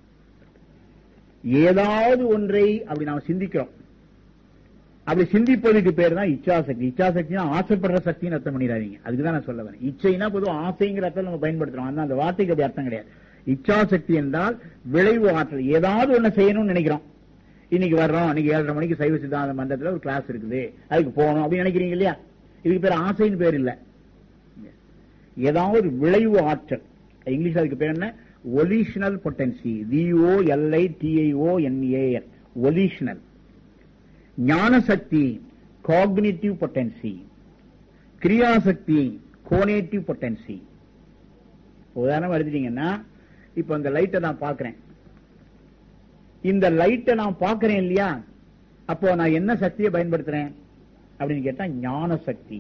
ஏதாவது ஒன்றை அப்படி நாம் சிந்திக்கிறோம். அப்படி சிந்திப்பதுக்கு பேர் தான் இச்சாசக்தி. இச்சாசக்தி ஆசைப்படுற சக்தின்னு அர்த்தம் பண்ணிடாதீங்க. அதுக்குதான் நான் சொல்ல வரேன். இச்சைனா பொதுவாக ஆசைங்கிற அர்த்தம் நம்ம பயன்படுத்துறோம். அந்த வார்த்தைக்கு அப்படி அர்த்தம் கிடையாது. இச்சாசக்தி என்றால் விளைவு ஆற்றல். ஏதாவது ஒண்ணு செய்யணும்னு நினைக்கிறோம். இன்னைக்கு வர்றோம், இன்னைக்கு 7:30 மணிக்கு சைவ சித்தாந்த மன்றத்தில் ஒரு கிளாஸ் இருக்குது, அதுக்கு போகணும் அப்படின்னு நினைக்கிறீங்க இல்லையா? இதுக்கு பேர் ஆசைன்னு பேர் இல்ல. ஏதாவது விளைவு ஆற்றல். இங்கிலீஷ் அதுக்கு பேர் என்ன? Volitional potency. VOLITIONAL. ஒலிஷனல். ஞான சக்தி காக்னிட்டிவ் பொட்டன்சி. கிரியாசக்தி கோனேட்டிவ் பொட்டன்சி. உதாரணம் எடுத்துட்டீங்கன்னா, இப்ப இந்த லைட்டை நான் பார்க்கிறேன். இந்த லைட்டை நான் பார்க்கிறேன் இல்லையா, அப்போ நான் என்ன சக்தியை பயன்படுத்துறேன் அப்படின்னு கேட்டா ஞான சக்தி.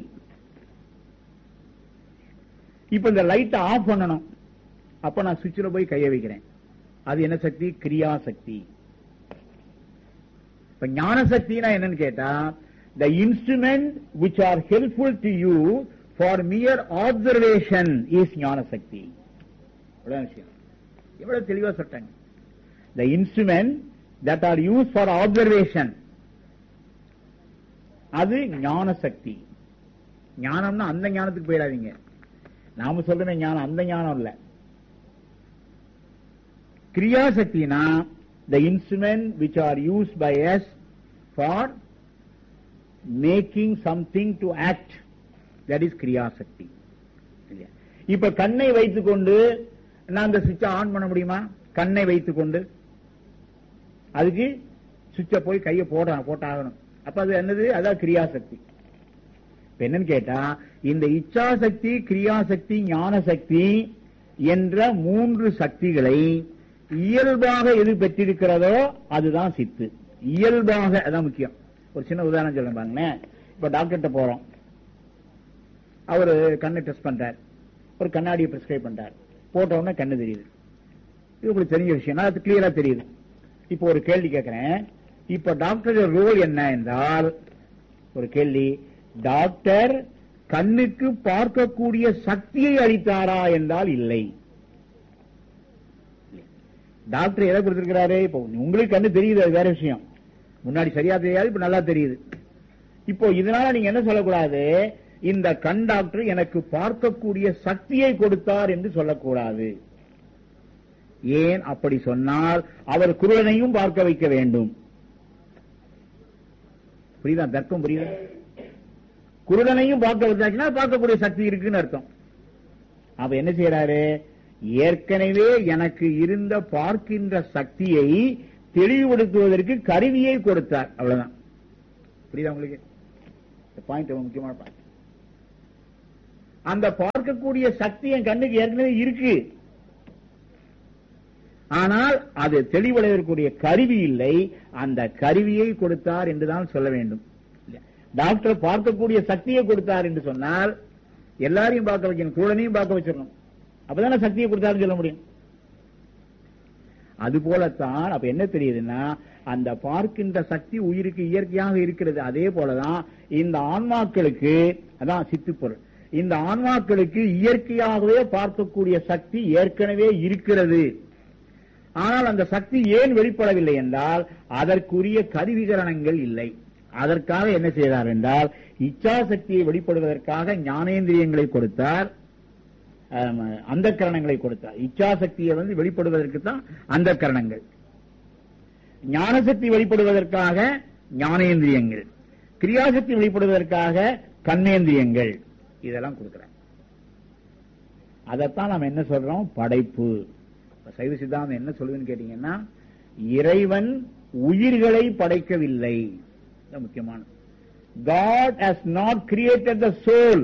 இப்ப இந்த லைட்டை ஆஃப் பண்ணணும், அப்ப நான் சுவிட்சில் போய் கைய வைக்கிறேன். அது என்ன சக்தி? கிரியாசக்தி. இப்ப ஞான சக்தினா என்னன்னு கேட்டா, the instrument which are helpful to you for mere observation is ஞான சக்தி. எவ்வளவு தெளிவா சொல்றாங்க. the instrument that are used for observation, அது ஞான சக்தி. ஞானம்னா அந்த ஞானத்துக்கு போயிடாதீங்க. நாம சொல்றமே ஞானம் அந்த ஞானம் இல்ல. கிரியாசக்தினா the instrument which are used by us for making something to act, that is கிரியாசக்தி. இப்ப கண்ணை வைத்துக்கொண்டு நான் அந்த சுவிட்சை ஆன் பண்ண முடியுமா? கண்ணை வைத்துக்கொண்டு அதுக்கு சுவிட்சை போய் கையை போட்டாகணும். அப்ப அது என்னது? அதான் கிரியாசக்தி. என்னன்னு கேட்டா, இந்த இச்சாசக்தி, கிரியாசக்தி, ஞான சக்தி என்ற 3 சக்திகளை இயல்பாக எது பெற்றிருக்கிறதோ அதுதான் சித்து. இயல்பாக, அதான் முக்கியம். ஒரு சின்ன உதாரணம் சொல்ல பாருங்களேன். இப்ப டாக்டர்கிட்ட போறோம், அவரு கண்ணை டெஸ்ட் பண்றார், ஒரு கண்ணாடியை பிரிஸ்கிரைப் பண்றார், போட்ட உடனே கண்ணு தெரியுது. இது உங்களுக்கு தெரிஞ்ச விஷயம், அது கிளியரா தெரியுது. இப்போ ஒரு கேள்வி கேட்கிறேன். இப்ப டாக்டர் ரோல் என்ன என்றால், ஒரு கேள்வி, டாக்டர் கண்ணுக்கு பார்க்கக்கூடிய சக்தியை அளித்தாரா என்றால் இல்லை. டாக்டர் எதை கொடுத்திருக்கிறாரு? இப்போ உங்களுக்கு கண்ணு தெரியுது, அது வேற விஷயம். முன்னாடி சரியா தெரியாது, இப்ப நல்லா தெரியுது. இப்போ இதனால நீங்க என்ன சொல்லக்கூடாது? இந்த கண் டாக்டர் எனக்கு பார்க்கக்கூடிய சக்தியை கொடுத்தார் என்று சொல்லக்கூடாது. ஏன் அப்படி சொன்னால் அவர் குருடனையும் பார்க்க வைக்க வேண்டும். புரியுதா? தர்க்கம் புரியுதா? குருடனையும் பார்க்க வச்சாச்சுன்னா பார்க்கக்கூடிய சக்தி இருக்குன்னு அர்த்தம். அப்ப என்ன செய்யறாரு? ஏற்கனவே எனக்கு இருந்த பார்க்கின்ற சக்தியை தெளிவுபடுத்துவதற்கு கருவியை கொடுத்தார். அவ்வளவுதான். புரியுதா உங்களுக்கு? பாயிண்ட் முக்கியமான பாயிண்ட். அந்த பார்க்கக்கூடிய சக்தி என் கண்ணுக்கு ஏற்கனவே இருக்கு, ஆனால் அது தெளிவடைவதற்குரிய கருவி இல்லை. அந்த கருவியை கொடுத்தார் என்றுதான் சொல்ல வேண்டும். டாக்டர் பார்க்கக்கூடிய சக்தியை கொடுத்தார் என்று சொன்னால் எல்லாரையும் பார்க்க வைக்கணும், குழந்தையும் பார்க்க வச்சிடணும். அப்பதானே சக்தியை கொடுத்தாருன்னு சொல்ல முடியும். அது போலத்தான் அப்ப என்ன தெரியுதுன்னா, அந்த பார்க்கின்ற சக்தி உயிருக்கு இயற்கையாக இருக்கிறது. அதே போலதான் இந்த ஆன்மாக்களுக்கு, அதான் சித்துப்பொருள், இந்த ஆன்மாக்களுக்கு இயற்கையாகவே பார்க்கக்கூடிய சக்தி ஏற்கனவே இருக்கிறது. ஆனால் அந்த சக்தி ஏன் வெளிப்படவில்லை என்றால் அதற்குரிய கருவிகரணங்கள் இல்லை. அதற்காக என்ன செய்தார் என்றால், இச்சா சக்தியை வெளிப்படுவதற்காக ஞானேந்திரியங்களை கொடுத்தார், அந்த கரணங்களை கொடுத்தார். இச்சா சக்தியை வெளிப்படுவதற்கு தான் அந்த கரணங்கள், ஞானசக்தி வெளிப்படுவதற்காக ஞானேந்திரியங்கள், கிரியாசக்தி வெளிப்படுவதற்காக கண்ணேந்திரியங்கள், இதெல்லாம் கொடுக்கிறார். அதைத்தான் நாம் என்ன சொல்றோம், படைப்பு. சைவ சித்தாந்தம் என்ன சொல்லுதுன்னு கேட்டீங்கன்னா, இறைவன் உயிர்களை படைக்கவில்லை. முக்கியமான, God has not created the soul.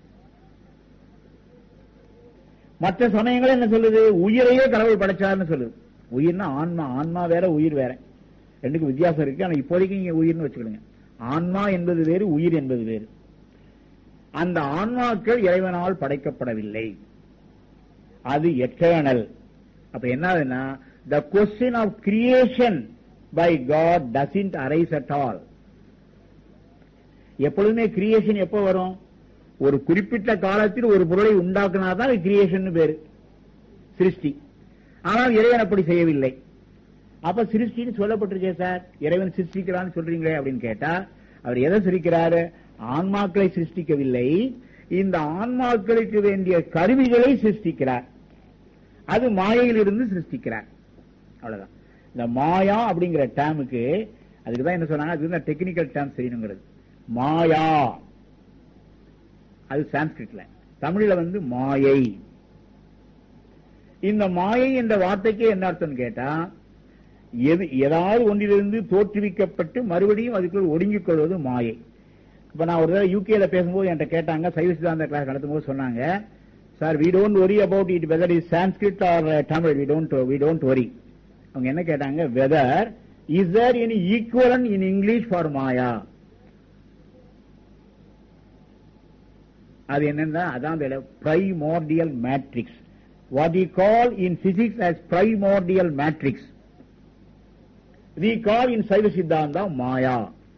மற்ற சமயங்கள் என்ன சொல்லுது, உயிரையே கடவுள் படைச்சார்னு சொல்லுது. உயிர்னா ஆன்மா, ஆன்மா வேற உயிர் வேற, ரெண்டுக்கும் வித்தியாசம் இருக்கு. ஆனா இப்போதைக்கு நீங்க உயிர்னு வச்சுக்கிடுங்க. ஆன்மா என்பது வேறு, உயிர் என்பது வேறு. அந்த ஆன்மாக்கள் இறைவனால் படைக்கப்படவில்லை, அது எட்டர்னல். அப்ப என்னதுன்னா, the question of creation by God doesn't arise at all. எப்பொழுதுமே கிரியேஷன் எப்ப வரும், ஒரு குறிப்பிட்ட காலத்தில் ஒரு பொருளை உண்டாக்குனாதான் கிரியேஷன் பேரு, சிருஷ்டி. ஆனால் இறைவன் அப்படி செய்யவில்லை. அப்ப சிருஷ்டின்னு சொல்லப்பட்டிருக்கே சார், இறைவன் சிருஷ்டிக்கிறான்னு சொல்றீங்களே அப்படின்னு கேட்டா, அவர் எதை சிருஷ்டிக்கிறாரு, ஆன்மாக்களை சிருஷ்டிக்கவில்லை, இந்த ஆன்மாக்களுக்கு வேண்டிய கருவிகளை சிருஷ்டிக்கிறார். அது மாயையில் இருந்து சிருஷ்டிக்கிறார். அவ்வளவுதான். இந்த மாயா அப்படிங்கிற டேமுக்கு, அதுக்குதான் என்ன சொன்னாங்க, அது டெக்னிக்கல் டேம் தெரியணுங்கிறது. மாயா அது சான்ஸ்கிரிட்ல, தமிழ்ல மாயை. இந்த மாயை என்ற வார்த்தைக்கு என்ன அர்த்தம் கேட்டா, ஏதாவது ஒன்றிலிருந்து தோற்றுவிக்கப்பட்டு மறுபடியும் அதுக்குள் ஒடுங்கிக் கொள்வது மாயை. இப்ப நான் ஒரு தடவை யூகேல பேசும்போது என்கிட்ட கேட்டாங்க, சைவ சித்தாந்த கிளாஸ் நடத்தும் போது சொன்னாங்க, sir we don't worry about it whether it is Sanskrit or Tamil, we don't worry. அவங்க என்ன கேட்டாங்க, whether is there any equivalent in English for Maya. அது என்னன்னா, அதான் primordial matrix, what we call in physics as primordial matrix, we call in Saiva Siddhanta Maya.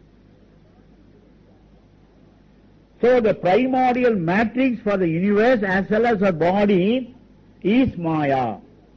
So the primordial matrix for the universe as well as the body is Maya.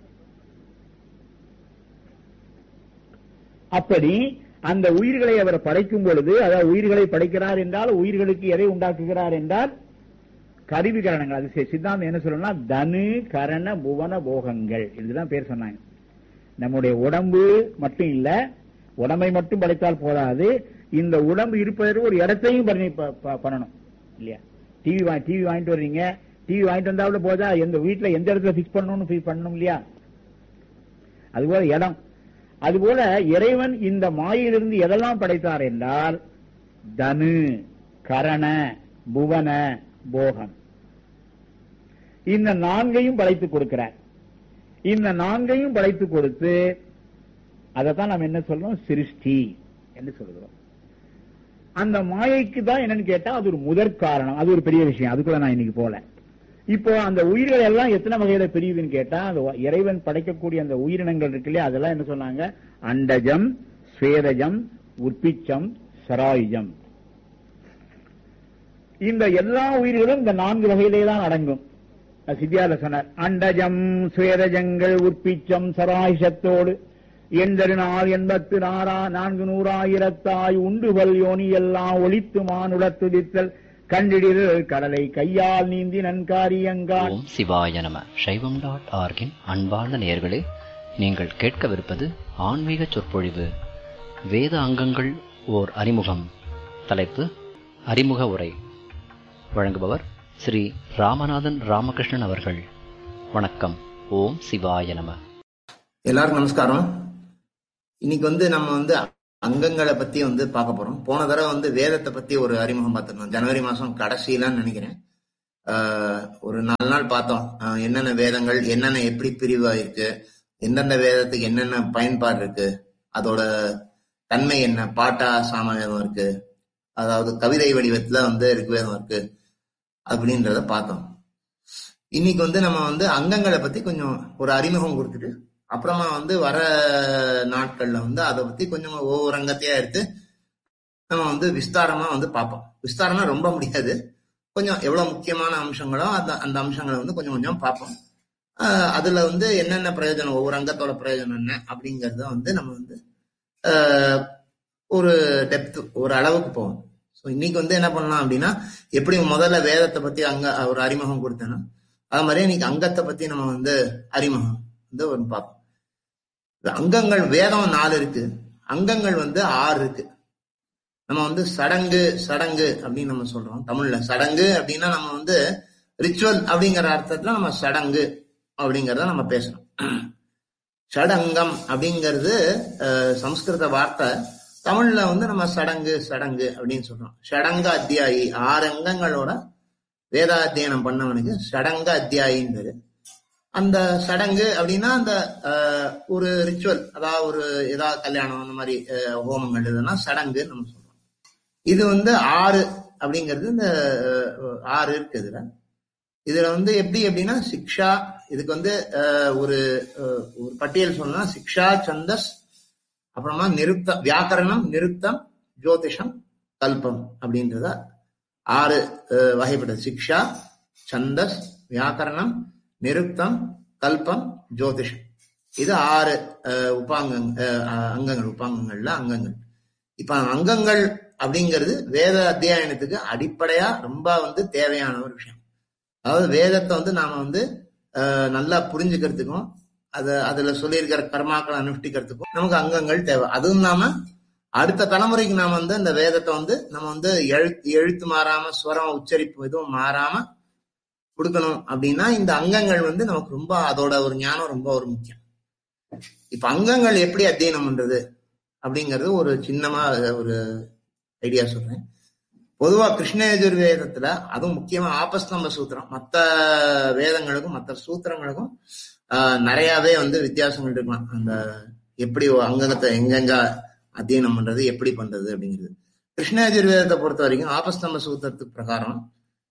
அப்படி அந்த உயிர்களை அவர் படைக்கும் பொழுது, அதாவது உயிர்களை படைக்கிறார் என்றால் உயிர்களுக்கு எதை உண்டாக்குகிறார் என்றால் கருவிகரணங்கள். அது சித்தாந்தம் என்ன சொல்லணும்னா, தனு கரண புவன போகங்கள், இதுதான் பேர் சொன்னாங்க. நம்முடைய உடம்பு மட்டும் இல்ல, உடம்பை மட்டும் படைத்தால் போதாது, இந்த உடம்பு இருப்பதற்கு ஒரு இடத்தையும் பண்ணணும் இல்லையா. டிவி வாங்கிட்டு வர்றீங்க, டிவி வாங்கிட்டு வந்தாலும் போதா, எந்த வீட்டுல எந்த இடத்துல பிக்ஸ் பண்ணணும் இல்லையா. அதுபோல இடம். அதுபோல இறைவன் இந்த மாயிலிருந்து எதெல்லாம் படைத்தார் என்றால், தனு கரண புவன போகம், இந்த நான்கையும் படைத்துக் கொடுக்கிறார். இந்த நான்கையும் படைத்து கொடுத்து அதைத்தான் நாம் என்ன சொல்றோம், சிருஷ்டி என்று சொல்கிறோம். அந்த மாயைக்கு தான் என்னன்னு கேட்டா, அது ஒரு முதற் காரணம், அது ஒரு பெரிய விஷயம், அதுக்குள்ள நான் இன்னைக்கு போல. இப்போ அந்த உயிர்கள் எல்லாம் எத்தனை வகையில பிரியுதுன்னு கேட்டா, அந்த இறைவன் படைக்கக்கூடிய அந்த உயிரினங்கள் இருக்கு இல்லையா, அதெல்லாம் என்ன சொன்னாங்க, அண்டஜம், ஸ்வேதஜம், உற்பிச்சம், சராயுஜம். இந்த எல்லா உயிர்களும் இந்த 4 வகையிலே தான் அடங்கும். சித்தியால சொன்னார், அண்டஜம் ஸ்வேதஜங்கள் உற்பிச்சம் சராயுஷத்தோடு 84,400,000 உண்டுகள் யோனி எல்லாம் ஒளித்து மானுடத்துதித்தல் கண்டிடில் கடலை கையால் நீந்தி நன்காரியங்கான். ஓம் சிவாய நம. சைவம்.org அன்பார்ந்த நேயர்களே, நீங்கள் கேட்கவிருப்பது ஆன்மீக சொற்பொழிவு. வேத அங்கங்கள் ஓர் அறிமுகம். தலைப்பு அறிமுக உரை. வழங்குபவர் ஸ்ரீ ராமநாதன் ராமகிருஷ்ணன் அவர்கள். வணக்கம். ஓம் சிவாய நம. எல்லாருக்கும் நமஸ்காரம். இன்னைக்கு நம்ம அங்கங்களை பத்தி பார்க்க போறோம். போன தடவை வேதத்தை பத்தி ஒரு அறிமுகம் பார்த்திருந்தோம். ஜனவரி மாசம் கடைசியிலான்னு நினைக்கிறேன். ஒரு 4 நாள் பார்த்தோம். என்னென்ன வேதங்கள், என்னென்ன எப்படி பிரிவாயிருக்கு, எந்தெந்த வேதத்துக்கு என்னென்ன பயன்பாடு இருக்கு, அதோட தன்மை என்ன, பாட்டா சாமவேதம் இருக்கு, அதாவது கவிதை வடிவத்துல ரிக்வேதம் இருக்கு அப்படின்றத பார்த்தோம். இன்னைக்கு நம்ம அங்கங்களை பத்தி கொஞ்சம் ஒரு அறிமுகம் கொடுத்துட்டு அப்புறமா வர நாட்கள்ல அதை பத்தி கொஞ்சம் ஒவ்வொரு அங்கத்தையா எடுத்து நம்ம விஸ்தாரமா பார்ப்போம். விஸ்தாரமா ரொம்ப முடியாது, கொஞ்சம் எவ்வளவு முக்கியமான அம்சங்களோ அந்த அம்சங்களை கொஞ்சம் கொஞ்சம் பார்ப்போம். அதுல என்னென்ன பிரயோஜனம், ஒவ்வொரு அங்கத்தோட பிரயோஜனம் என்ன அப்படிங்கறத நம்ம ஒரு டெப்த், ஒரு அளவுக்கு போவோம். ஸோ இன்னைக்கு என்ன பண்ணலாம் அப்படின்னா, எப்படி முதல்ல வேதத்தை பத்தி ஒரு அறிமுகம் கொடுத்தேன்னா, அது மாதிரியே இன்னைக்கு அங்கத்தை பத்தி நம்ம அறிமுகம் ஒரு பார்ப்போம். அங்கங்கள் வேதம் 4 இருக்கு, அங்கங்கள் 6 இருக்கு. நம்ம சடங்கு சடங்கு அப்படின்னு நம்ம சொல்றோம் தமிழ்ல. சடங்கு அப்படின்னா நம்ம ரிச்சுவல் அப்படிங்கிற அர்த்தத்துல நம்ம சடங்கு அப்படிங்கறத நம்ம பேசுறோம். சடங்கம் அப்படிங்கிறது சம்ஸ்கிருத வார்த்தை. தமிழ்ல நம்ம சடங்கு சடங்கு அப்படின்னு சொல்றோம். ஷடங்க அத்தியாயி, 6 அங்கங்களோட வேதாத்தியனம் பண்ணவனுக்கு சடங்க அத்தியாயின்றது. அந்த சடங்கு அப்படின்னா அந்த ஒரு ரிச்சுவல், அதாவது ஒரு ஏதாவது கல்யாணம் அந்த மாதிரி ஹோமங்கள் இதுனா சடங்கு நம்ம சொல்றோம். இது 6 அப்படிங்கிறது இந்த 6 இருக்கு. இதுல எப்படி அப்படின்னா சிக்ஷா, இதுக்கு ஒரு பட்டியல் சொல்லணும்னா சிக்ஷா, சந்தஸ், அப்புறமா நிருத்தம், வியாக்கரணம், நிருத்தம், ஜோதிஷம், கல்பம் அப்படின்றத 6 வகைப்பட்டது. சிக்ஷா, சந்தஸ், வியாக்கரணம், நிருத்தம், கல்பம், ஜோதிஷம். இது 6 அங்கங்கள், உபாங்கங்கள்ல அங்கங்கள். இப்ப அங்கங்கள் அப்படிங்கிறது வேத அத்தியாயனத்துக்கு அடிப்படையா ரொம்ப தேவையான ஒரு விஷயம். அதாவது வேதத்தை நாம நல்லா புரிஞ்சுக்கிறதுக்கும் அதுல சொல்லியிருக்கிற கர்மாக்களை அனுஷ்டிக்கிறதுக்கும் நமக்கு அங்கங்கள் தேவை. அதுவும் நாம அடுத்த தலைமுறைக்கு நாம அந்த வேதத்தை நம்ம எழுத்து மாறாம, ஸ்வரம் உச்சரிப்பு எதுவும் மாறாம கொடுக்கணும் அப்படின்னா இந்த அங்கங்கள் நமக்கு ரொம்ப, அதோட ஒரு ஞானம் ரொம்ப ஒரு முக்கியம். இப்ப அங்கங்கள் எப்படி அத்தியனம் பண்றது அப்படிங்கிறது ஒரு சின்னமா ஒரு ஐடியா சொல்றேன். பொதுவா கிருஷ்ண யஜுர்வேதத்துல, அதுவும் முக்கியமா ஆபஸ்தம்ப சூத்திரம், மற்ற வேதங்களுக்கும் மற்ற சூத்திரங்களுக்கும் நிறையவே வித்தியாசங்கள் இருக்கலாம். அந்த எப்படி அங்கத்தை எங்கெங்க அத்தியனம் பண்றது, எப்படி பண்றது அப்படிங்கிறது. கிருஷ்ண யஜுர்வேதத்தை பொறுத்த வரைக்கும் ஆபஸ்தம்ப சூத்திரத்துக்கு பிரகாரம்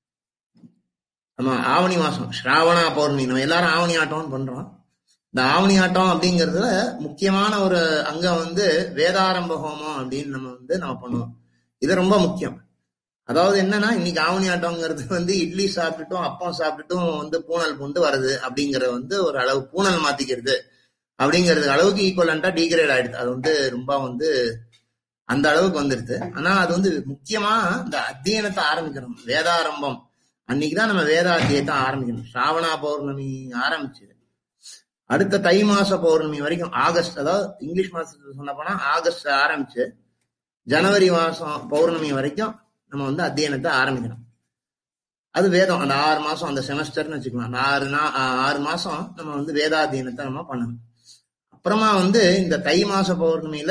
நம்ம ஆவணி மாசம் ஸ்ராவணா பௌர்ணமி, நம்ம எல்லாரும் ஆவணி ஆட்டம்னு பண்றோம். இந்த ஆவணி ஆட்டம் அப்படிங்கறதுல முக்கியமான ஒரு அங்கம் வேதாரம்ப ஹோமம் அப்படின்னு நம்ம பண்ணுவோம். இது ரொம்ப முக்கியம். அதாவது என்னன்னா, இன்னைக்கு ஆவணி ஆட்டம்ங்கிறது இட்லி சாப்பிட்டுட்டும் அப்பம் சாப்பிட்டுட்டும் பூனல் கொண்டு வருது அப்படிங்கிற ஒரு அளவு, பூனல் மாத்திக்கிறது அப்படிங்கிறது அளவுக்கு ஈக்குவலண்டா டிகிரேட் ஆயிடுது. அது ரொம்ப அந்த அளவுக்கு வந்துருது. ஆனா அது முக்கியமா இந்த அத்தியனத்தை ஆரம்பிக்கணும். வேதாரம்பம் அன்னைக்குதான் நம்ம வேதாத்தியத்தை ஆரம்பிக்கணும். ஸ்ராவணா பௌர்ணமி ஆரம்பிச்சு அடுத்த தை மாச பௌர்ணமி வரைக்கும், ஆகஸ்ட், அதாவது இங்கிலீஷ் மாசத்துல சொன்ன போனா ஆகஸ்ட் ஆரம்பிச்சு ஜனவரி மாசம் பௌர்ணமி வரைக்கும் நம்ம அத்தியனத்தை ஆரம்பிக்கணும். அது வேதம். அந்த 6 மாசம், அந்த செமஸ்டர்னு வச்சுக்கலாம். அந்த 6 மாசம் நம்ம வேதாத்தியனத்தை நம்ம பண்ணணும். அப்புறமா இந்த தை மாச பௌர்ணமியில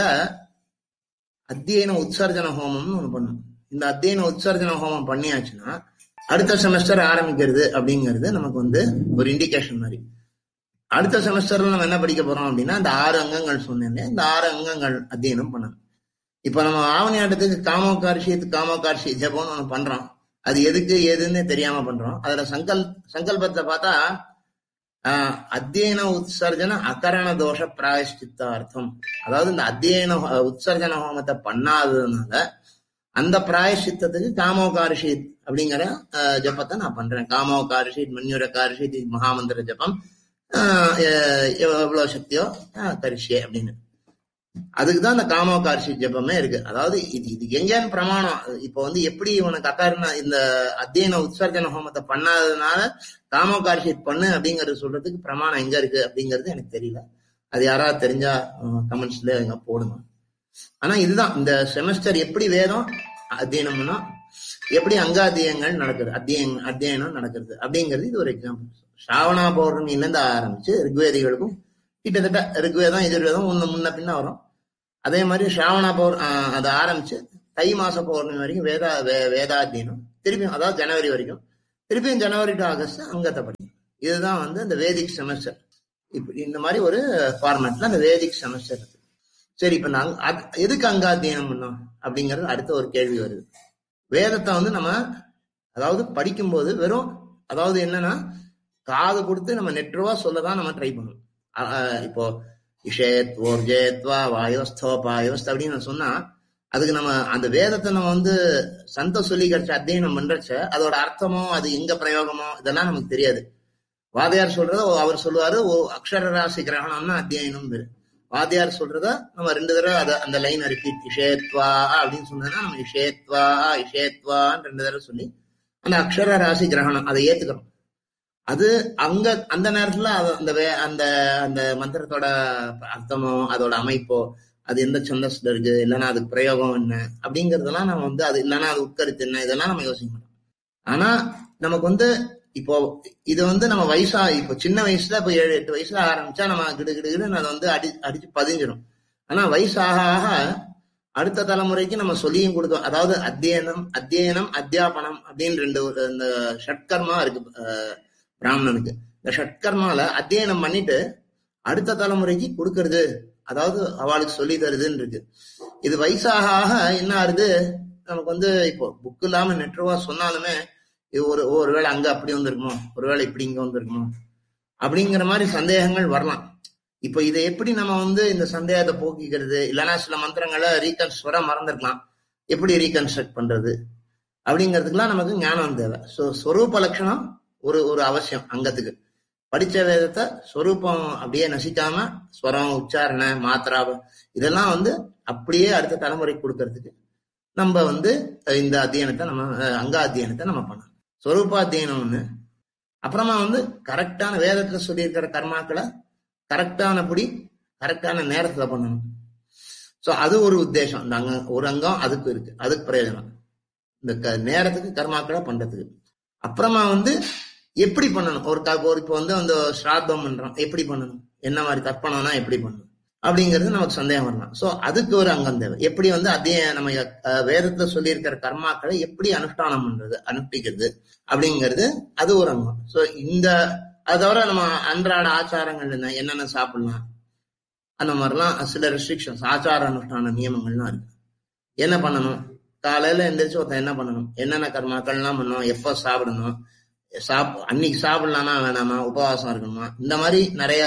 அத்தியன உற்சர்ஜன ஹோமம்னு ஒண்ணு பண்ணணும். இந்த அத்தியன உற்சர்ஜன ஹோமம் பண்ணியாச்சுன்னா அடுத்த செமஸ்டர் ஆரம்பிக்கிறது அப்படிங்கிறது நமக்கு ஒரு இண்டிகேஷன் மாதிரி. அடுத்த செமஸ்டர்ல நம்ம என்ன படிக்க போறோம் அப்படின்னா, இந்த 6 அங்கங்கள் சொன்னேன், இந்த 6 அங்கங்கள் அத்தியனம் பண்ணணும். இப்ப நம்ம ஆவணி ஆட்டத்துக்கு காமோகார்ஷி ஜபம்னு ஒண்ணு பண்றோம். அது எதுக்கு ஏதுன்னு தெரியாம பண்றோம். அதுல சங்கல்பத்தை பார்த்தா அத்தியன உற்சர்ஜன அகரண தோஷ பிராயஷ்சித்தார்த்தம், அதாவது இந்த அத்தியன உற்சர்ஜன ஹோமத்தை பண்ணாததுனால அந்த பிராயஷ்சித்தத்துக்கு காமோகார்ஷித் அப்படிங்கிற ஜபத்தை நான் பண்றேன். காமோகார்ஷித், மன்யுரகார்ஷித், மகாமந்திர ஜபம், எவ்வளவு சக்தியோ கரிஷியே அப்படின்னு. அதுக்குதான் இந்த காமோகார்ஷி ஜபமே இருக்கு. அதாவது இது எங்கேன்னு பிரமாணம். இப்ப எப்படி உனக்கு அக்காருன்னா இந்த அத்தியன உற்சர்ஜன ஹோமத்தை பண்ணாததுனால காமோகார்ஷித் பண்ணு அப்படிங்கறது சொல்றதுக்கு பிரமாணம் எங்க இருக்கு அப்படிங்கிறது எனக்கு தெரியல. அது யாராவது தெரிஞ்சா கமெண்ட்ஸ்ல எங்க போடுங்க. ஆனா இதுதான் இந்த செமஸ்டர் எப்படி வேதம் அத்தியனம்னா எப்படி அங்காத்தியங்கள் நடக்குது, அத்தியனம் நடக்கிறது அப்படிங்கிறது இது ஒரு எக்ஸாம்பிள். ஸ்ராவணா பௌர்ணமியில இருந்து ஆரம்பிச்சு ரிக்வேதிகளுக்கும் கிட்டத்தட்ட ரிக்வேதம் எதிர்வேதம் முன்ன பின்ன வரும். அதே மாதிரி ஸ்ராவண அதை ஆரம்பிச்சு தை மாச பௌர்ணமி வரைக்கும் வேதாத்தியனம், திருப்பியும் அதாவது ஜனவரி வரைக்கும், திருப்பியும் ஜனவரி டு ஆகஸ்ட் அங்கத்தை படிக்கணும். இதுதான் வந்து இந்த வேதிக் செமஸ்டர். இப்படி இந்த மாதிரி ஒரு ஃபார்மேட்ல அந்த வேதிக் செமஸ்டர் இருக்கு. சரி, இப்ப நாங்க எதுக்கு அங்காத்தியனம் பண்ணோம் அப்படிங்கறது அடுத்த ஒரு கேள்வி வருது. வேதத்தை வந்து நம்ம அதாவது படிக்கும்போது வெறும் அதாவது என்னன்னா காது கொடுத்து நம்ம நெட்ருவா சொல்லதான் நம்ம ட்ரை பண்ணணும். இப்போ இஷேத் ஓர்ஜேத்வா வாயோஸ்தோபாயோஸ்த் அப்படின்னு சொன்னா அதுக்கு நம்ம அந்த வேதத்தை நம்ம வந்து சந்த சொல்லி கிடைச்ச அத்தியனம் பண்றச்ச அதோட அர்த்தமோ அது எங்க பிரயோகமோ இதெல்லாம் நமக்கு தெரியாது. வாதியார் சொல்றத அவர் சொல்லுவாரு, அக்ஷர ராசி கிரகணம்னா அத்தியாயனம் பேரு. வாதியார் சொல்றத நம்ம 2 தடவை அந்த லைன் ரிப்பீட், இஷேத்வா அப்படின்னு சொன்னா நம்ம இஷேத்வான்னு 2 தடவை சொல்லி அந்த அக்ஷர ராசி கிரகணம் அதை ஏத்துக்கிறோம். அது அங்க அந்த நேரத்துல அந்த அந்த மந்திரத்தோட அர்த்தமோ அதோட அமைப்போ அது எந்த சந்தஸ்ல இருக்கு, இல்லைன்னா அதுக்கு பிரயோகம் என்ன அப்படிங்கறதெல்லாம் நம்ம வந்து அது இல்லைன்னா அது உட்கருத்து என்ன இதெல்லாம் நம்ம யோசிக்க மாட்டோம். ஆனா நமக்கு வந்து இப்போ இது வந்து நம்ம இப்போ சின்ன வயசுல இப்போ 7-8 வயசுல ஆரம்பிச்சா நம்ம கிடுகிடுன்னு அதை வந்து அடிச்சு பதிஞ்சிடும். ஆனா வயசாக ஆக அடுத்த தலைமுறைக்கு நம்ம சொல்லியும் கொடுத்தோம். அதாவது அத்தியனம் அத்தியாபனம் அப்படின்னு 2 இந்த ஷட்கர்மா இருக்கு பிராமணனுக்கு. இந்த ஷட்கர்மால அத்தியனம் பண்ணிட்டு அடுத்த தலைமுறைக்கு கொடுக்கறது, அதாவது அவளுக்கு சொல்லி தருதுன்னு இருக்கு. இது வயசாக ஆக என்ன ஆகுது, நமக்கு வந்து இப்போ புக் இல்லாம நெட்ருவா சொன்னாலுமே இது ஒருவேளை அங்க அப்படி வந்திருக்குமோ, ஒருவேளை இப்படி இங்க வந்திருக்குமோ அப்படிங்கிற மாதிரி சந்தேகங்கள் வரலாம். இப்ப இதை எப்படி நம்ம வந்து இந்த சந்தேகத்தை போக்கிக்கிறது, இல்லைன்னா சில மந்திரங்களை ரீகன்ஸ்ட்ரக்ட் மறந்துருக்கலாம், எப்படி ரீகன்ஸ்ட்ரக்ட் பண்றது அப்படிங்கிறதுக்குலாம் நமக்கு ஞானம் தேவை. ஸ்வரூப லட்சணம் ஒரு அவசியம். அங்கத்துக்கு படிச்ச வேதத்தை ஸ்வரூபம் அப்படியே நசிக்காம ஸ்வரம், உச்சாரணை, மாத்திரா இதெல்லாம் வந்து அப்படியே அடுத்த தலைமுறைக்கு கொடுக்கறதுக்கு நம்ம வந்து இந்த அத்தியனத்தை நம்ம அங்காத்தியனத்தை நம்ம பண்ணணும். ஸ்வரூபாத்தியனம் ஒண்ணு, அப்புறமா வந்து கரெக்டான வேதத்துல சொல்லியிருக்கிற கர்மாக்களை கரெக்டானபடி கரெக்டான நேரத்துல பண்ணணும். சோ அது ஒரு உத்தேசம். இந்த ஒரு அங்கம் அதுக்கு இருக்கு, அதுக்கு பிரயோஜனம் இந்த நேரத்துக்கு கர்மாக்களை பண்றதுக்கு. அப்புறமா வந்து எப்படி பண்ணணும், ஒரு இப்போ வந்து அந்த ஸ்ராத்தம் பண்றோம் எப்படி பண்ணணும், என்ன மாதிரி தர்ப்பணம்னா எப்படி பண்ணணும் அப்படிங்கிறது நமக்கு சந்தேகம் வரலாம். சோ அதுக்கு ஒரு அங்கம் தேவை. எப்படி வந்து அதே நம்ம வேதத்துல சொல்லி இருக்கிற கர்மாக்களை எப்படி அனுஷ்டானம் பண்றது, அனுஷ்டிக்கிறது அப்படிங்கிறது அது ஒரு அங்கம். சோ அது தவிர நம்ம அன்றாட ஆச்சாரங்கள் என்னென்ன சாப்பிடலாம் அந்த மாதிரிலாம் சில ரெஸ்ட்ரிக்ஷன்ஸ், ஆச்சார அனுஷ்டான நியமங்கள்லாம் இருக்கு. என்ன பண்ணணும், காலையில எந்திரிச்சு ஒருத்தன் என்ன பண்ணணும், என்னென்ன கர்மாக்கள்லாம் பண்ணணும், எப்ப சாப்பிடணும், அன்னைக்கு சாப்பிடலாமா வேணாமா, உபவாசம் இருக்கணுமா, இந்த மாதிரி நிறைய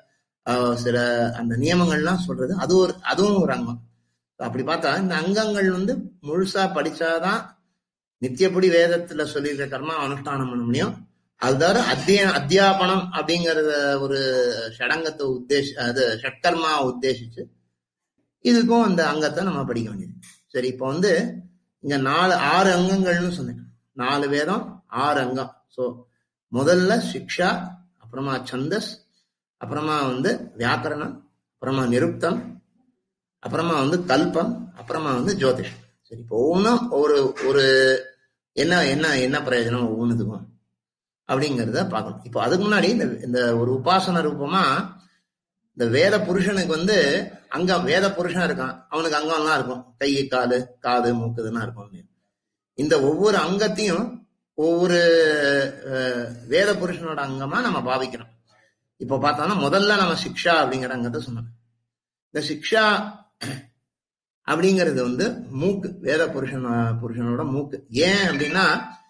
சில அந்த நியமங்கள்லாம் சொல்றது அதுவும் ஒரு அங்கம். அப்படி பார்த்தா இந்த அங்கங்கள் வந்து முழுசா படிச்சாதான் நித்தியப்படி வேதத்துல சொல்லியிருக்க கர்மா அனுஷ்டானம் பண்ண முடியும். அது தவிர அத்தியாபனம் அப்படிங்கறத ஒரு ஷடங்கத்தை ஷட்கர்மா உத்தேசிச்சு இதுக்கும் அந்த அங்கத்தை நம்ம படிக்க வேண்டியது. சரி, இப்போ வந்து இங்க 6 அங்கங்கள்னு சொன்னேன். 4 வேதம் 6 அங்கம். சோ முதல்ல சிக்ஷா, அப்புறமா சந்தஸ், அப்புறமா வந்து வியாக்கரணம், அப்புறமா நிருப்தம், அப்புறமா வந்து கல்பம், அப்புறமா வந்து ஜோதிஷம். சரி, இப்போ ஒவ்வொன்றும் ஒரு என்ன பிரயோஜனம் ஒவ்வொன்றுக்கும் அப்படிங்கிறத பார்க்கணும். இப்போ அதுக்கு முன்னாடி இந்த ஒரு உபாசன ரூபமா இந்த வேத புருஷனுக்கு வந்து அங்கம், வேத புருஷன் இருக்கான், அவனுக்கு அங்கம்லாம் இருக்கும், கை, காலு, காது, மூக்குதுலாம் இருக்கும். இந்த ஒவ்வொரு அங்கத்தையும் ஒவ்வொரு வேத புருஷனோட அங்கமா நம்ம பாவிக்கிறோம். இப்ப பார்த்தோம்னா முதல்ல நம்ம சிக்ஷா அப்படிங்கிற அங்கத்தை சொன்னோம். இந்த சிக்ஷா அப்படிங்கிறது வந்து மூக்கு, வேத புருஷனோட மூக்கு. ஏன் அப்படின்னா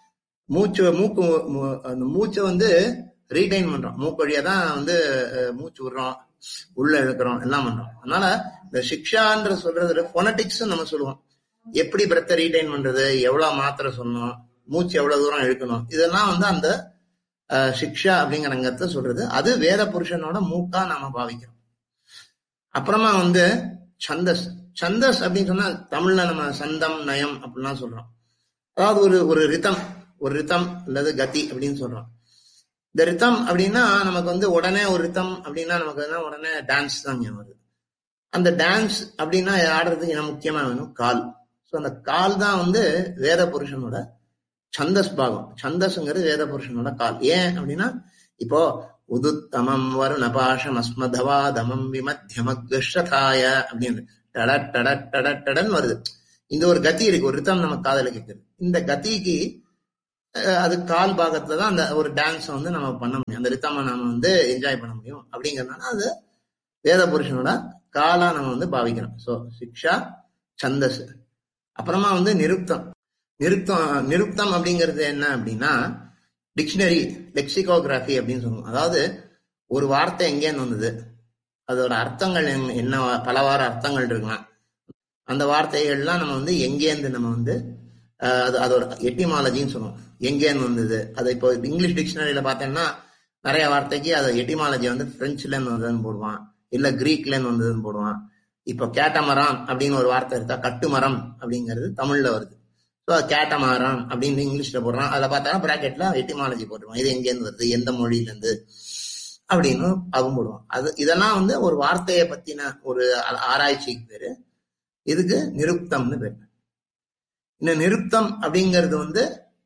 அந்த மூச்சை வந்து ரீடைன் பண்றோம், மூக்கு வழியா தான் வந்து மூச்சு விடுறோம், உள்ள இழுக்கிறோம், எல்லாம் பண்றோம். அதனால இந்த சிக்ஷான்ற சொல்றது பொனட்டிக்ஸ் நம்ம சொல்லுவோம். எப்படி பிரத்தை ரீடைன் பண்றது, எவ்வளவு மாத்திரை சொல்லணும், மூச்சு எவ்வளவு தூரம் இழுக்கணும், இதெல்லாம் வந்து அந்த சிக்ஷா அப்படிங்கிற அங்கத்தை சொல்றது. அது வேத புருஷனோட மூக்கா நாம பாவிக்கிறோம். அப்புறமா வந்து சந்தஸ். சந்தஸ் அப்படின்னு சொன்னா தமிழ்ல நம்ம சந்தம், நயம் அப்படின்லாம் சொல்றோம். அதாவது ஒரு ரிதம் அல்லது கதி அப்படின்னு சொல்றோம். இந்த ரிதம் அப்படின்னா நமக்கு வந்து உடனே ஒரு ரிதம் அப்படின்னா நமக்கு உடனே டான்ஸ் தான் வருது. அந்த டான்ஸ் அப்படின்னா ஆடுறதுக்கு என்ன முக்கியமா வேணும், கால். ஸோ அந்த கால் தான் வந்து வேத புருஷனோட சந்தஸ் பாகம். சந்தஸ்ங்கிறது வேத புருஷனோட கால். ஏன் அப்படின்னா இப்போ உதுத்தமம் வருணபாஷம் அஸ்மதவாதமம் விமத்தியமக்ஷதாய அப்படின்னு டட டட டட டடன்னு வருது. இந்த ஒரு கதி இருக்கு, ஒரு ரிதம் நம்ம காதல கேட்குது. இந்த கதிக்கு அது கால் பாகத்துலதான் அந்த ஒரு டான்ஸ் வந்து நம்ம பண்ண முடியும், அந்த ரிதமை நம்ம வந்து என்ஜாய் பண்ண முடியும். அப்படிங்கறதுனால அது வேத புருஷனோட காலா நம்ம வந்து பாவிக்கிறோம். சோ சிக்ஷா, சந்தஸ். அப்புறமா வந்து நிருப்தம். நிருப்தம் அப்படிங்கிறது என்ன அப்படின்னா டிக்ஷனரி, லெக்சிகோகிராஃபி அப்படின்னு சொல்லுவோம். அதாவது ஒரு வார்த்தை எங்கேன்னு வந்தது, அதோட அர்த்தங்கள் என்ன, பலவாறு அர்த்தங்கள் இருக்கலாம். அந்த வார்த்தைகள்லாம் நம்ம வந்து எங்கேருந்து நம்ம வந்து அதோட எட்டிமாலஜின்னு சொல்லுவோம். எங்கேருந்து வந்தது அது. இப்போ இங்கிலீஷ் டிக்ஷனரியில பார்த்தோம்னா நிறைய வார்த்தைக்கு அது எட்டிமாலஜி வந்து பிரெஞ்சுல இருந்து வந்ததுன்னு போடுவான், இல்ல கிரீக்ல இருந்து வந்ததுன்னு போடுவான். இப்போ கேட்டமரம் அப்படின்னு ஒரு வார்த்தை இருக்கா, கட்டுமரம் அப்படிங்கிறது தமிழ்ல வருது. ஸோ கேட்டமரம் அப்படின்னு இங்கிலீஷ்ல போடுறான். அதில் பார்த்தா பிராக்கெட்ல எட்டிமாலஜி போட்டுருவான், இது எங்கேருந்து வருது, எந்த மொழியில இருந்து அப்படின்னு அதுவும் போடுவான். அது இதெல்லாம் வந்து ஒரு வார்த்தையை பத்தின ஒரு ஆராய்ச்சிக்கு பேரு. இதுக்கு நிருப்தம்னு பேரு. இந்த நிருப்தம் அப்படிங்கிறது வந்து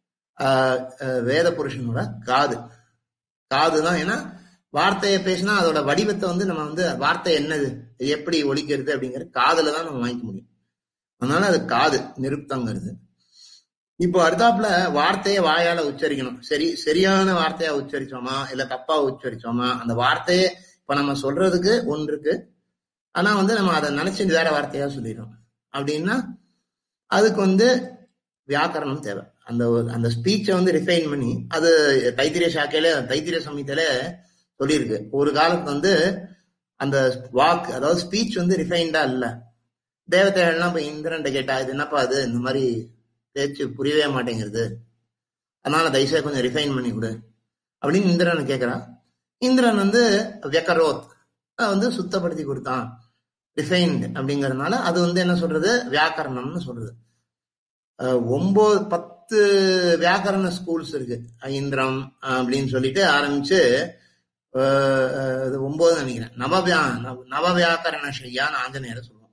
வேத புருஷனோட காதுதான். ஏன்னா வார்த்தையை பேசினா அதோட வடிவத்தை வந்து நம்ம வந்து வார்த்தை என்னது, எப்படி ஒலிக்கிறது அப்படிங்கிறது காதுல தான் நம்ம வாங்கிக்க முடியும். அதனால அது காது நிருப்தங்கிறது. இப்போ அடுத்தாப்புல வார்த்தையை வாயால உச்சரிக்கணும். சரியான வார்த்தையா உச்சரிச்சோமா இல்ல தப்பா உச்சரிச்சோமா, அந்த வார்த்தையே இப்ப நம்ம சொல்றதுக்கு ஒன்று இருக்கு, ஆனா வந்து நம்ம அதை நினைச்சு வேற வார்த்தையா சொல்லிடுறோம் அப்படின்னா அதுக்கு வந்து வியாக்கரணம் தேவை. அந்த ஸ்பீச்சை வந்து ரிஃபைன் பண்ணி, அது தைத்திரிய சமயத்தில சொல்லியிருக்கு. ஒரு காலத்து வந்து அந்த வாக்கு, அதாவது ஸ்பீச் வந்து ரிஃபைன்டா இல்ல. தேவதைகள்லாம் இப்ப இந்திரன் கேட்டா, இது என்னப்பா அது, இந்த மாதிரி பேச்சு புரியவே மாட்டேங்கிறது, அதனால தயவுசெய்து கொஞ்சம் ரிஃபைன் பண்ணி கொடு அப்படின்னு இந்திரன் கேட்கிறான். இந்திரன் வந்து வெக்கரோத் வந்து சுத்தப்படுத்தி கொடுத்தான், ரிஃபைன்ட் அப்படிங்கறதுனால அது வந்து என்ன சொல்றது, வியாக்கரணம்னு சொல்றது. 9-10 வியாக்கரண ஸ்கூல்ஸ் இருக்கு. இந்திரம் அப்படின்னு சொல்லிட்டு ஆரம்பிச்சு 9 நினைக்கிறேன். நவ வியாக்கரண ஷையான்னு ஆஞ்சநேயரை சொல்லுவோம்.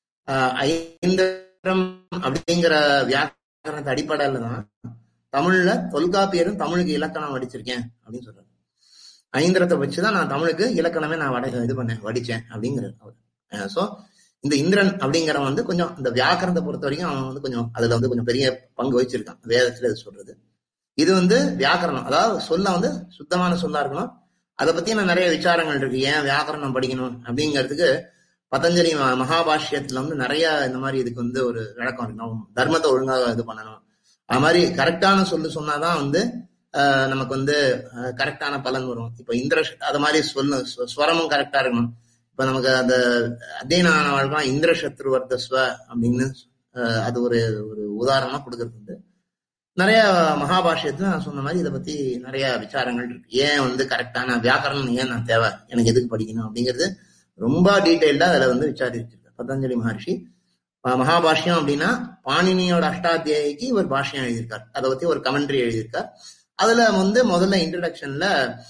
ஐந்திரம் அப்படிங்கிற வியாக்கரணத்தை அடிப்படையில தான் தமிழ்ல தொல்காப்பியரும் தமிழுக்கு இலக்கணம் வடிச்சிருக்கேன் அப்படின்னு சொல்றாரு. ஐந்திரத்தை வச்சுதான் நான் தமிழுக்கு இலக்கணமே நான் வடிச்சேன் அப்படிங்கிறது அவர். சோ இந்த இந்திரன் அப்படிங்கிறவன் வந்து கொஞ்சம் இந்த வியாக்கரணத்தை பொறுத்த வரைக்கும் அவன் வந்து கொஞ்சம் அதுல வந்து கொஞ்சம் பெரிய பங்கு வச்சிருக்கான் வேதத்துல சொல்றது. இது வந்து வியாக்கரணம், அதாவது சொல்ல வந்து சுத்தமான சொல்லா இருக்கணும். அதை பத்தி நிறைய விசாரங்கள் இருக்கு. ஏன் வியாக்கரணம் படிக்கணும் அப்படிங்கிறதுக்கு பதஞ்சலி மகாபாஷ்யத்துல வந்து நிறைய இந்த மாதிரி இதுக்கு வந்து ஒரு விளக்கம் இருக்கணும். தர்மத்தை ஒழுங்காக இது பண்ணணும், அது மாதிரி கரெக்டான சொன்னாதான் வந்து நமக்கு வந்து கரெக்டான பலன் வரும். இப்ப அது மாதிரி ஸ்வரமும் கரெக்டா இருக்கணும். இப்ப நமக்கு அந்த அத்தியனம் ஆன வாழ்க்கை இந்திர சத்ருவர்த்த ஸ்வ அப்படின்னு அது ஒரு உதாரணமா கொடுக்கறது. நிறைய மகாபாஷ்யத்துல நான் சொன்ன மாதிரி இதை பத்தி நிறைய விசாரங்கள் இருக்கு. ஏன் வந்து கரெக்டான வியாக்கரணம் ஏன் நான் தேவை, எனக்கு எதுக்கு படிக்கணும் அப்படிங்கிறது ரொம்ப டீட்டெயில்டா அதுல வந்து விசாரிச்சிருக்காரு பதஞ்சலி மகர்ஷி. மகாபாஷ்யம் அப்படின்னா பாணினியோட அஷ்டாத்தியாயிக்கு ஒரு பாஷ்யம் எழுதியிருக்கார், அதை பத்தி ஒரு கமெண்ட்ரி எழுதியிருக்கார். அதுல வந்து முதல்ல இன்ட்ரடக்ஷன்ல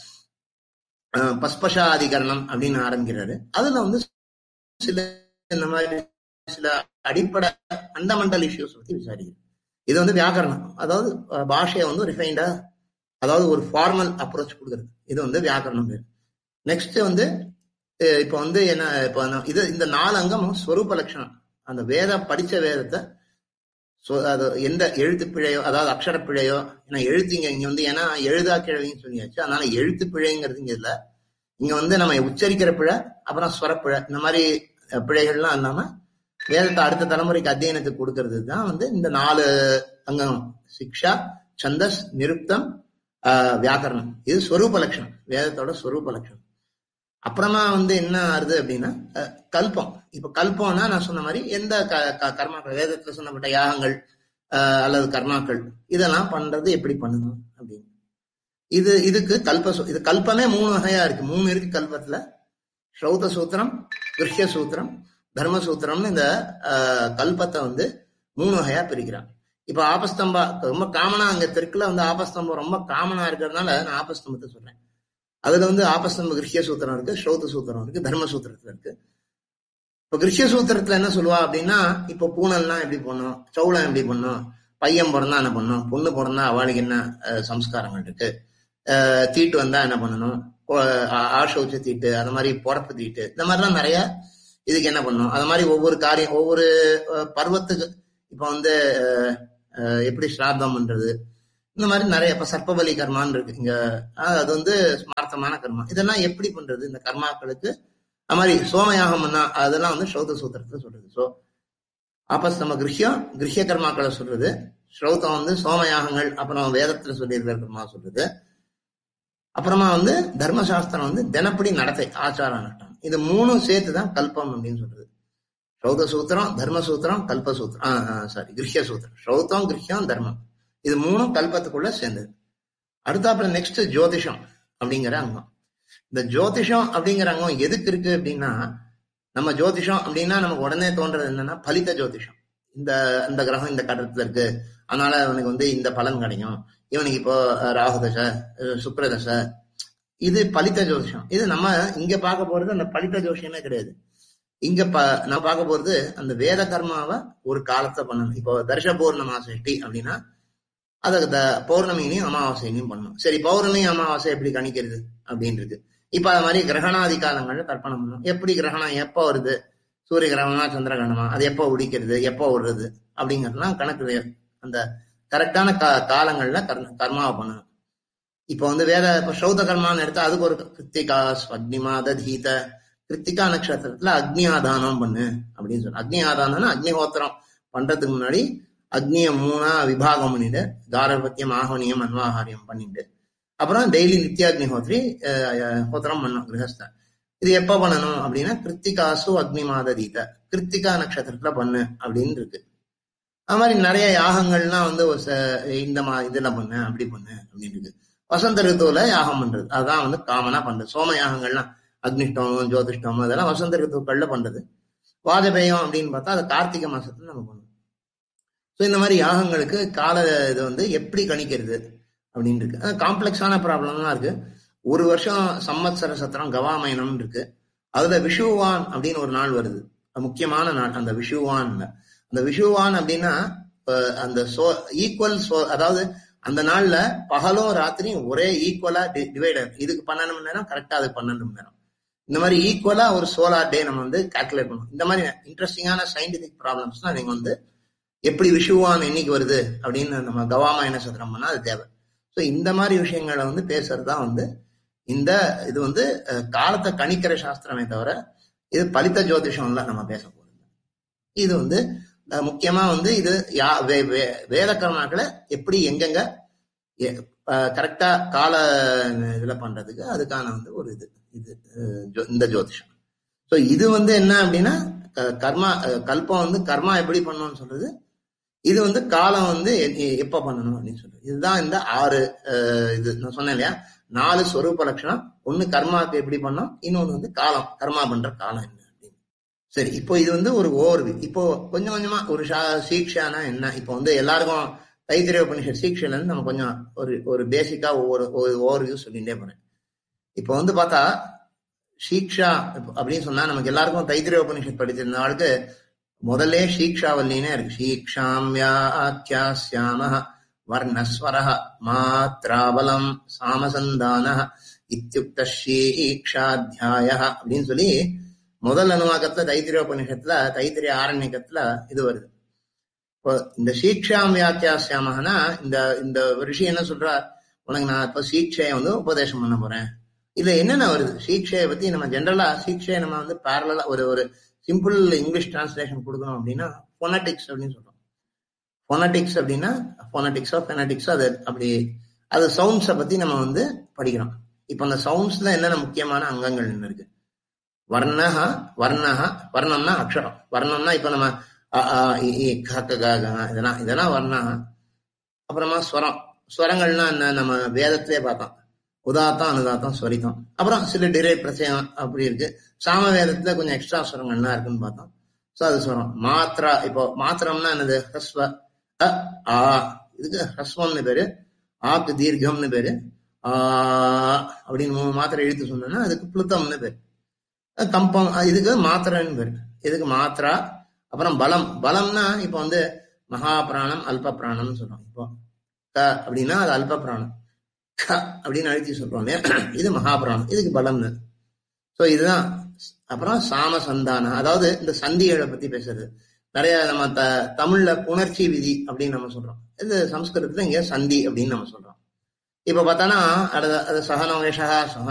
பஸ்பஷாதிகரணம் அப்படின்னு ஆரம்பிக்கிறாரு. அதுல வந்து சில இந்த மாதிரி சில அடிப்படை ஃபண்டமெண்டல் இஷ்யூஸ் பத்தி விசாரிக்கிறார். இது வந்து வியாக்கரணம், அதாவது பாஷையை வந்து ரிஃபைண்டா, அதாவது ஒரு ஃபார்மல் அப்ரோச் கொடுக்குறது. இது வந்து வியாக்கரணம் பேர். நெக்ஸ்ட் வந்து இப்ப வந்து என்ன, இப்ப இது இந்த 4 அங்கமும் ஸ்வரூப லட்சணம். அந்த படிச்ச வேதத்தை அது எந்த எழுத்து பிழையோ, அதாவது அக்ஷர பிழையோ, ஏன்னா எழுத்துங்க இங்க வந்து ஏன்னா எழுதா கிழவின்னு சொல்லியாச்சு. அதனால எழுத்து பிழைங்கிறது இங்க இல்ல. இங்க வந்து நம்ம உச்சரிக்கிற பிழை, அப்புறம் ஸ்வரப்பிழை, இந்த மாதிரி பிழைகள்லாம் இல்லாம வேதத்தை அடுத்த தலைமுறைக்கு அத்தியனத்துக்கு கொடுக்கறது தான் வந்து இந்த 4 அங்கம். சிக்ஷா, சந்தஸ், நிருப்தம், வியாக்கரணம். இது ஸ்வரூப லட்சணம், வேதத்தோட ஸ்வரூப லட்சணம். அப்புறமா வந்து என்ன ஆறுது அப்படின்னா கல்பம். இப்ப கல்பம்னா நான் சொன்ன மாதிரி எந்த கர்மாக்கள், வேதத்துல சொன்னப்பட்ட யாகங்கள் அல்லது கர்மாக்கள் இதெல்லாம் பண்றது எப்படி பண்ணணும் அப்படின்னு. இதுக்கு இது கல்பமே 3 வகையா இருக்கு. 3 இருக்கு கல்பத்துல. ஸ்ரௌத சூத்திரம், கிருஷ்ய சூத்திரம், தர்ம சூத்திரம்னு இந்த கல்பத்தை வந்து 3 வகையா பிரிக்கிறான். இப்ப ஆபஸ்தம்பா ரொம்ப காமனா அங்க தெற்குல வந்து ஆபஸ்தம்பம் ரொம்ப காமனா இருக்கிறதுனால நான் ஆபஸ்தம்பத்தை சொல்றேன். அதுல வந்து ஆபஸ்தம்ப கிருஷ்ய சூத்திரம் இருக்கு, ஸ்ரௌத சூத்திரம் இருக்கு, தர்ம சூத்திரத்துல இருக்கு. இப்ப கிருஷ்ய சூத்திரத்துல என்ன சொல்லுவா அப்படின்னா, இப்ப பூனல்னா எப்படி பண்ணும், சௌளம் எப்படி பண்ணும், பையன் பிறந்தா என்ன பண்ணும், பொண்ணு பிறந்தா அவளுக்கு என்ன சம்ஸ்காரங்கள் இருக்கு, தீட்டு வந்தா என்ன பண்ணணும், ஆசௌச்ச தீட்டு, அந்த மாதிரி பொறப்பு தீட்டு, இந்த மாதிரிலாம் நிறைய இதுக்கு என்ன பண்ணும். அது மாதிரி ஒவ்வொரு காரியம் ஒவ்வொரு பருவத்துக்கு இப்ப வந்து எப்படி ஸ்ராத்தம் பண்றது, இந்த மாதிரி நிறைய இப்ப சர்ப்பபலி கர்மான்னு இருக்கு இங்க. அது வந்து ஸ்மார்த்தமான கர்மா. இதெல்லாம் எப்படி பண்றது இந்த கர்மாக்களுக்கு? அது மாதிரி சோமயாகம் பண்ணா அதெல்லாம் வந்து ஸ்ரௌத சூத்திரத்துல சொல்றது. சோ ஆபஸ்தம கிரஹ்ய கர்மாக்களை சொல்றது, ஸ்ரௌத்தம் வந்து சோமயாகங்கள், அப்புறம் வேதத்துல சொல்லியிருக்கிற கர்மா சொல்றது, அப்புறமா வந்து தர்மசாஸ்திரம் வந்து தினப்படி நடத்தை ஆச்சார அனுஷ்டானம். இது மூணும் சேர்த்துதான் கல்பம் அப்படின்னு சொல்றது. ஸ்ரௌத சூத்திரம், தர்ம சூத்திரம், கல்ப சூத்திரம், கிரஹ்ய சூத்திரம். ஸ்ரௌத்தம், கிரஹ்யம், தர்மம், இது மூணும் கல்பத்துக்குள்ள சேர்ந்தது. அடுத்தாப்புல நெக்ஸ்ட் ஜோதிஷம் அப்படிங்கிற அங்கம். இந்த ஜோதிஷம் அப்படிங்கிற அங்கம் எதுக்கு இருக்கு அப்படின்னா, நம்ம ஜோதிஷம் அப்படின்னா நமக்கு உடனே தோன்றது என்னன்னா பலித்த ஜோதிஷம். இந்த கிரகம் இந்த கட்டத்துல இருக்கு, அதனால அவனுக்கு வந்து இந்த பலன் கிடைக்கும், இவனுக்கு இப்போ ராகுதசை சுக்ரதசை, இது பலித்த ஜோதிஷம். இது நம்ம இங்க பார்க்க போறது அந்த பலித்த ஜோஷியமே கிடையாது. இங்க நான் பார்க்க போறது அந்த வேத கர்மாவை ஒரு காலத்தை பண்ணணும். இப்போ தர்ஷ பௌர்ணமாசஷ்டி அப்படின்னா அதை பௌர்ணமியிலையும் அமாவாசையிலையும் பண்ணணும். சரி, பௌர்ணமி அமாவாசை எப்படி கணிக்கிறது அப்படின்றது. இப்ப அது மாதிரி கிரகணாதி காலங்கள்ல தர்ப்பணம் பண்ணணும். எப்படி கிரகணம் எப்போ வருது, சூரிய கிரகணமா சந்திர கிரகணமா, அது எப்போ உடிக்கிறது, எப்போ விடுறது அப்படிங்கறதுலாம் கணக்கு. அந்த கரெக்டான காலங்கள்ல கர்மாவை பண்ணணும். இப்ப வந்து இப்ப ஸ்ரௌத கர்மான்னு எடுத்தா அதுக்கு ஒரு கிருத்திகா ஸ்வக்னிமாத தீத, கிருத்திகா நட்சத்திரத்துல அக்னி ஆதானம் பண்ணு அப்படின்னு சொல்லு. அக்னி ஆதானம்னா அக்னிஹோத்திரம் பண்றதுக்கு முன்னாடி அக்னிய 3 விபாகம் பண்ணிட்டு காரபத்தியம் ஆஹ்வனியம் அன்வாஹாரியம் பண்ணிட்டு அப்புறம் டெய்லி நித்யாக்னிஹோத்ரி ஹோத்திரம் பண்ணும் கிரகஸ்தன். இது எப்ப பண்ணணும் அப்படின்னா கிருத்திகாசு அக்னி மாத தீத, கிருத்திகா நட்சத்திரத்துல பண்ணு அப்படின்னு இருக்கு. அது மாதிரி நிறைய யாகங்கள்லாம் வந்து இந்த இதுல பண்ணு அப்படி பண்ணு அப்படின்னு இருக்கு. வசந்த ரித்துவில யாகம் பண்றது அதான் வந்து காமனா பண்றது. சோம யாகங்கள்லாம் அக்னிஷ்டோமம் ஜோதிஷ்டோமம் இதெல்லாம் வசந்த ரித்துக்கள்ல பண்றது. வாஜபேயம் அப்படின்னு பார்த்தா அது கார்த்திகை மாசத்துல நம்ம பண்ணுவோம். ஸோ இந்த மாதிரி யாகங்களுக்கு கால இது வந்து எப்படி கணிக்கிறது அப்படின்னு இருக்கு. காம்ப்ளெக்ஸான ப்ராப்ளம்லாம் இருக்கு. ஒரு வருஷம் சம்வத்சர சத்திரம் கவாமயனம் இருக்கு. அதுல விஷுவான் அப்படின்னு ஒரு நாள் வருது, முக்கியமான நாள். அந்த விஷுவான், அந்த விஷுவான் அப்படின்னா அந்த ஈக்குவல், அதாவது அந்த நாள்ல பகலும் ராத்திரியும் ஒரே ஈக்குவலா டிவைடர். இதுக்கு 12 மணி நேரம், கரெக்டா அதுக்கு 12 மணி நேரம். இந்த மாதிரி ஈக்குவலா ஒரு சோலார் டே நம்ம வந்து கால்குலேட் பண்ணணும். இந்த மாதிரி இன்ட்ரெஸ்டிங்கான சயின்டிபிக் ப்ராப்ளம்ஸ்லாம் நீங்க வந்து எப்படி விஷுவான் என்னைக்கு வருது அப்படின்னு நம்ம கவாமயன சத்திரம் பண்ணா அது தேவை. ஸோ இந்த மாதிரி விஷயங்களை வந்து பேசுறதுதான் வந்து இது வந்து காலத்தை கணிக்கிற சாஸ்திரமே தவிர இது பலித்த ஜோதிஷம்ல நம்ம பேச போறது. இது வந்து முக்கியமா வந்து இது வேத கர்மாக்களை எப்படி எங்கெங்க கரெக்டா கால இதுல பண்றதுக்கு அதுக்கான வந்து ஒரு இந்த ஜோதிஷம். ஸோ இது வந்து என்ன அப்படின்னா கல்பம் வந்து கர்மா எப்படி பண்ணணும்னு சொல்றது, இது வந்து காலம் வந்து எப்ப பண்ணணும் அப்படின்னு சொல்றது. இதுதான் இந்த 6 இது நான் சொன்னேன் இல்லையா, 4 ஸ்வரூப லட்சணம். ஒண்ணு கர்மாக்கு எப்படி பண்ணோம், இன்னொன்னு வந்து காலம், கர்மா பண்ற காலம் என்ன அப்படின்னு. சரி, இப்போ இது வந்து ஒரு ஓவர்வியூ. இப்போ கொஞ்சம் கொஞ்சமா ஒரு சீக்ஷானா என்ன, இப்போ வந்து எல்லாருக்கும் தைத்திரிய உபனிஷத் சீக்ஷையில இருந்து நம்ம கொஞ்சம் ஒரு பேசிக்கா ஒவ்வொரு ஓவர்வியூ சொல்லிட்டே போறேன். இப்போ வந்து பார்த்தா சீக்ஷா அப்படின்னு சொன்னா நமக்கு எல்லாருக்கும் தைத்திரிய உபனிஷத் படிச்சிருந்த ஆளுக்கு முதல்ல சீக்ஷாவல்லினே இருக்கு. சீக்ஷாம்யாத்யாஸ்யாமஹ வர்ணஸ்வரஹ மாத்ராபலம் சாமசந்தானஹ இத்யுக்த சீக்ஷாத்யாயஹ அப்படின்னு சொல்லி முதல் அனுவாக்கத்துல தைத்திரியோபனிஷத்துல தைத்திரிய ஆரண்யக்கத்துல இது வருது. இப்போ இந்த சீக்ஷாம் வியாக்கியாசியாமஹனா இந்த ரிஷி என்ன சொல்றார், உனக்கு நான் இப்ப சீக்ஷையை வந்து உபதேசம் பண்ண போறேன். இதுல என்னென்ன வருது, சீக்ஷையை பத்தி நம்ம ஜென்ரலா சீக்ஷையை நம்ம வந்து பேரலா ஒரு சிம்பிள் இங்கிலீஷ் டிரான்ஸ்லேஷன் கொடுக்கணும் அப்படின்னா ஃபோனட்டிக்ஸ் அப்படின்னு சொல்றோம். ஃபோனட்டிக்ஸ் அப்படின்னா ஃபோனட்டிக்ஸோ ஃபெனட்டிக்ஸோ அது சவுண்ட்ஸை பத்தி நம்ம வந்து படிக்கிறோம். இப்ப அந்த சவுண்ட்ஸ்ல என்னென்ன முக்கியமான அங்கங்கள் என்ன இருக்கு, வர்ணம்னா அக்ஷரம், வர்ணம்னா இப்ப நம்ம இதெல்லாம் வர்ணம். அப்புறமா ஸ்வரங்கள்னா என்ன, நம்ம வேதத்திலே பார்த்தோம், உதாத்தம் அனுதாத்தம் ஸ்வரித்தம். அப்புறம் சில டிரைவ் பிரச்சயம் அப்படி இருக்கு. சாம வேதத்துல கொஞ்சம் எக்ஸ்ட்ரா ஸ்வரங்கள்லாம் இருக்குன்னு பார்த்தோம். சோ அது ஸ்வரம். மாத்ரா, இப்போ மாத்திரம்னா என்னது, ஹஸ்வ ஆ, இதுக்கு ஹஸ்வம்னு பேரு, ஆக்கு தீர்க்கம்னு பேரு, அப்படின்னு 3 மாத்திரை எழுத்து சொன்னோம்னா அதுக்கு புளுத்தம்னு பேரு. கம்பம், இதுக்கு மாத்திரன்னு பேரு. இதுக்கு மாத்திரா. அப்புறம் பலம்னா இப்போ வந்து மகா பிராணம் அல்ப பிராணம்னு சொல்றோம். இப்போ க அப்படின்னா அது அல்ப பிராணம், க அப்படின்னு அழுத்தி சொல்றோம் இல்லையா, இது மகாபிராணம், இதுக்கு பலம்னு. ஸோ இதுதான் அப்புறம் சாம சந்தான, அதாவது இந்த சந்திகளை பத்தி பேசுறது. நிறைய நம்ம தமிழ்ல புணர்ச்சி விதி அப்படின்னு நம்ம சொல்றோம், இது சம்ஸ்கிருதத்துல இங்க சந்தி அப்படின்னு நம்ம சொல்றோம். இப்ப பார்த்தோன்னா சகனோஷா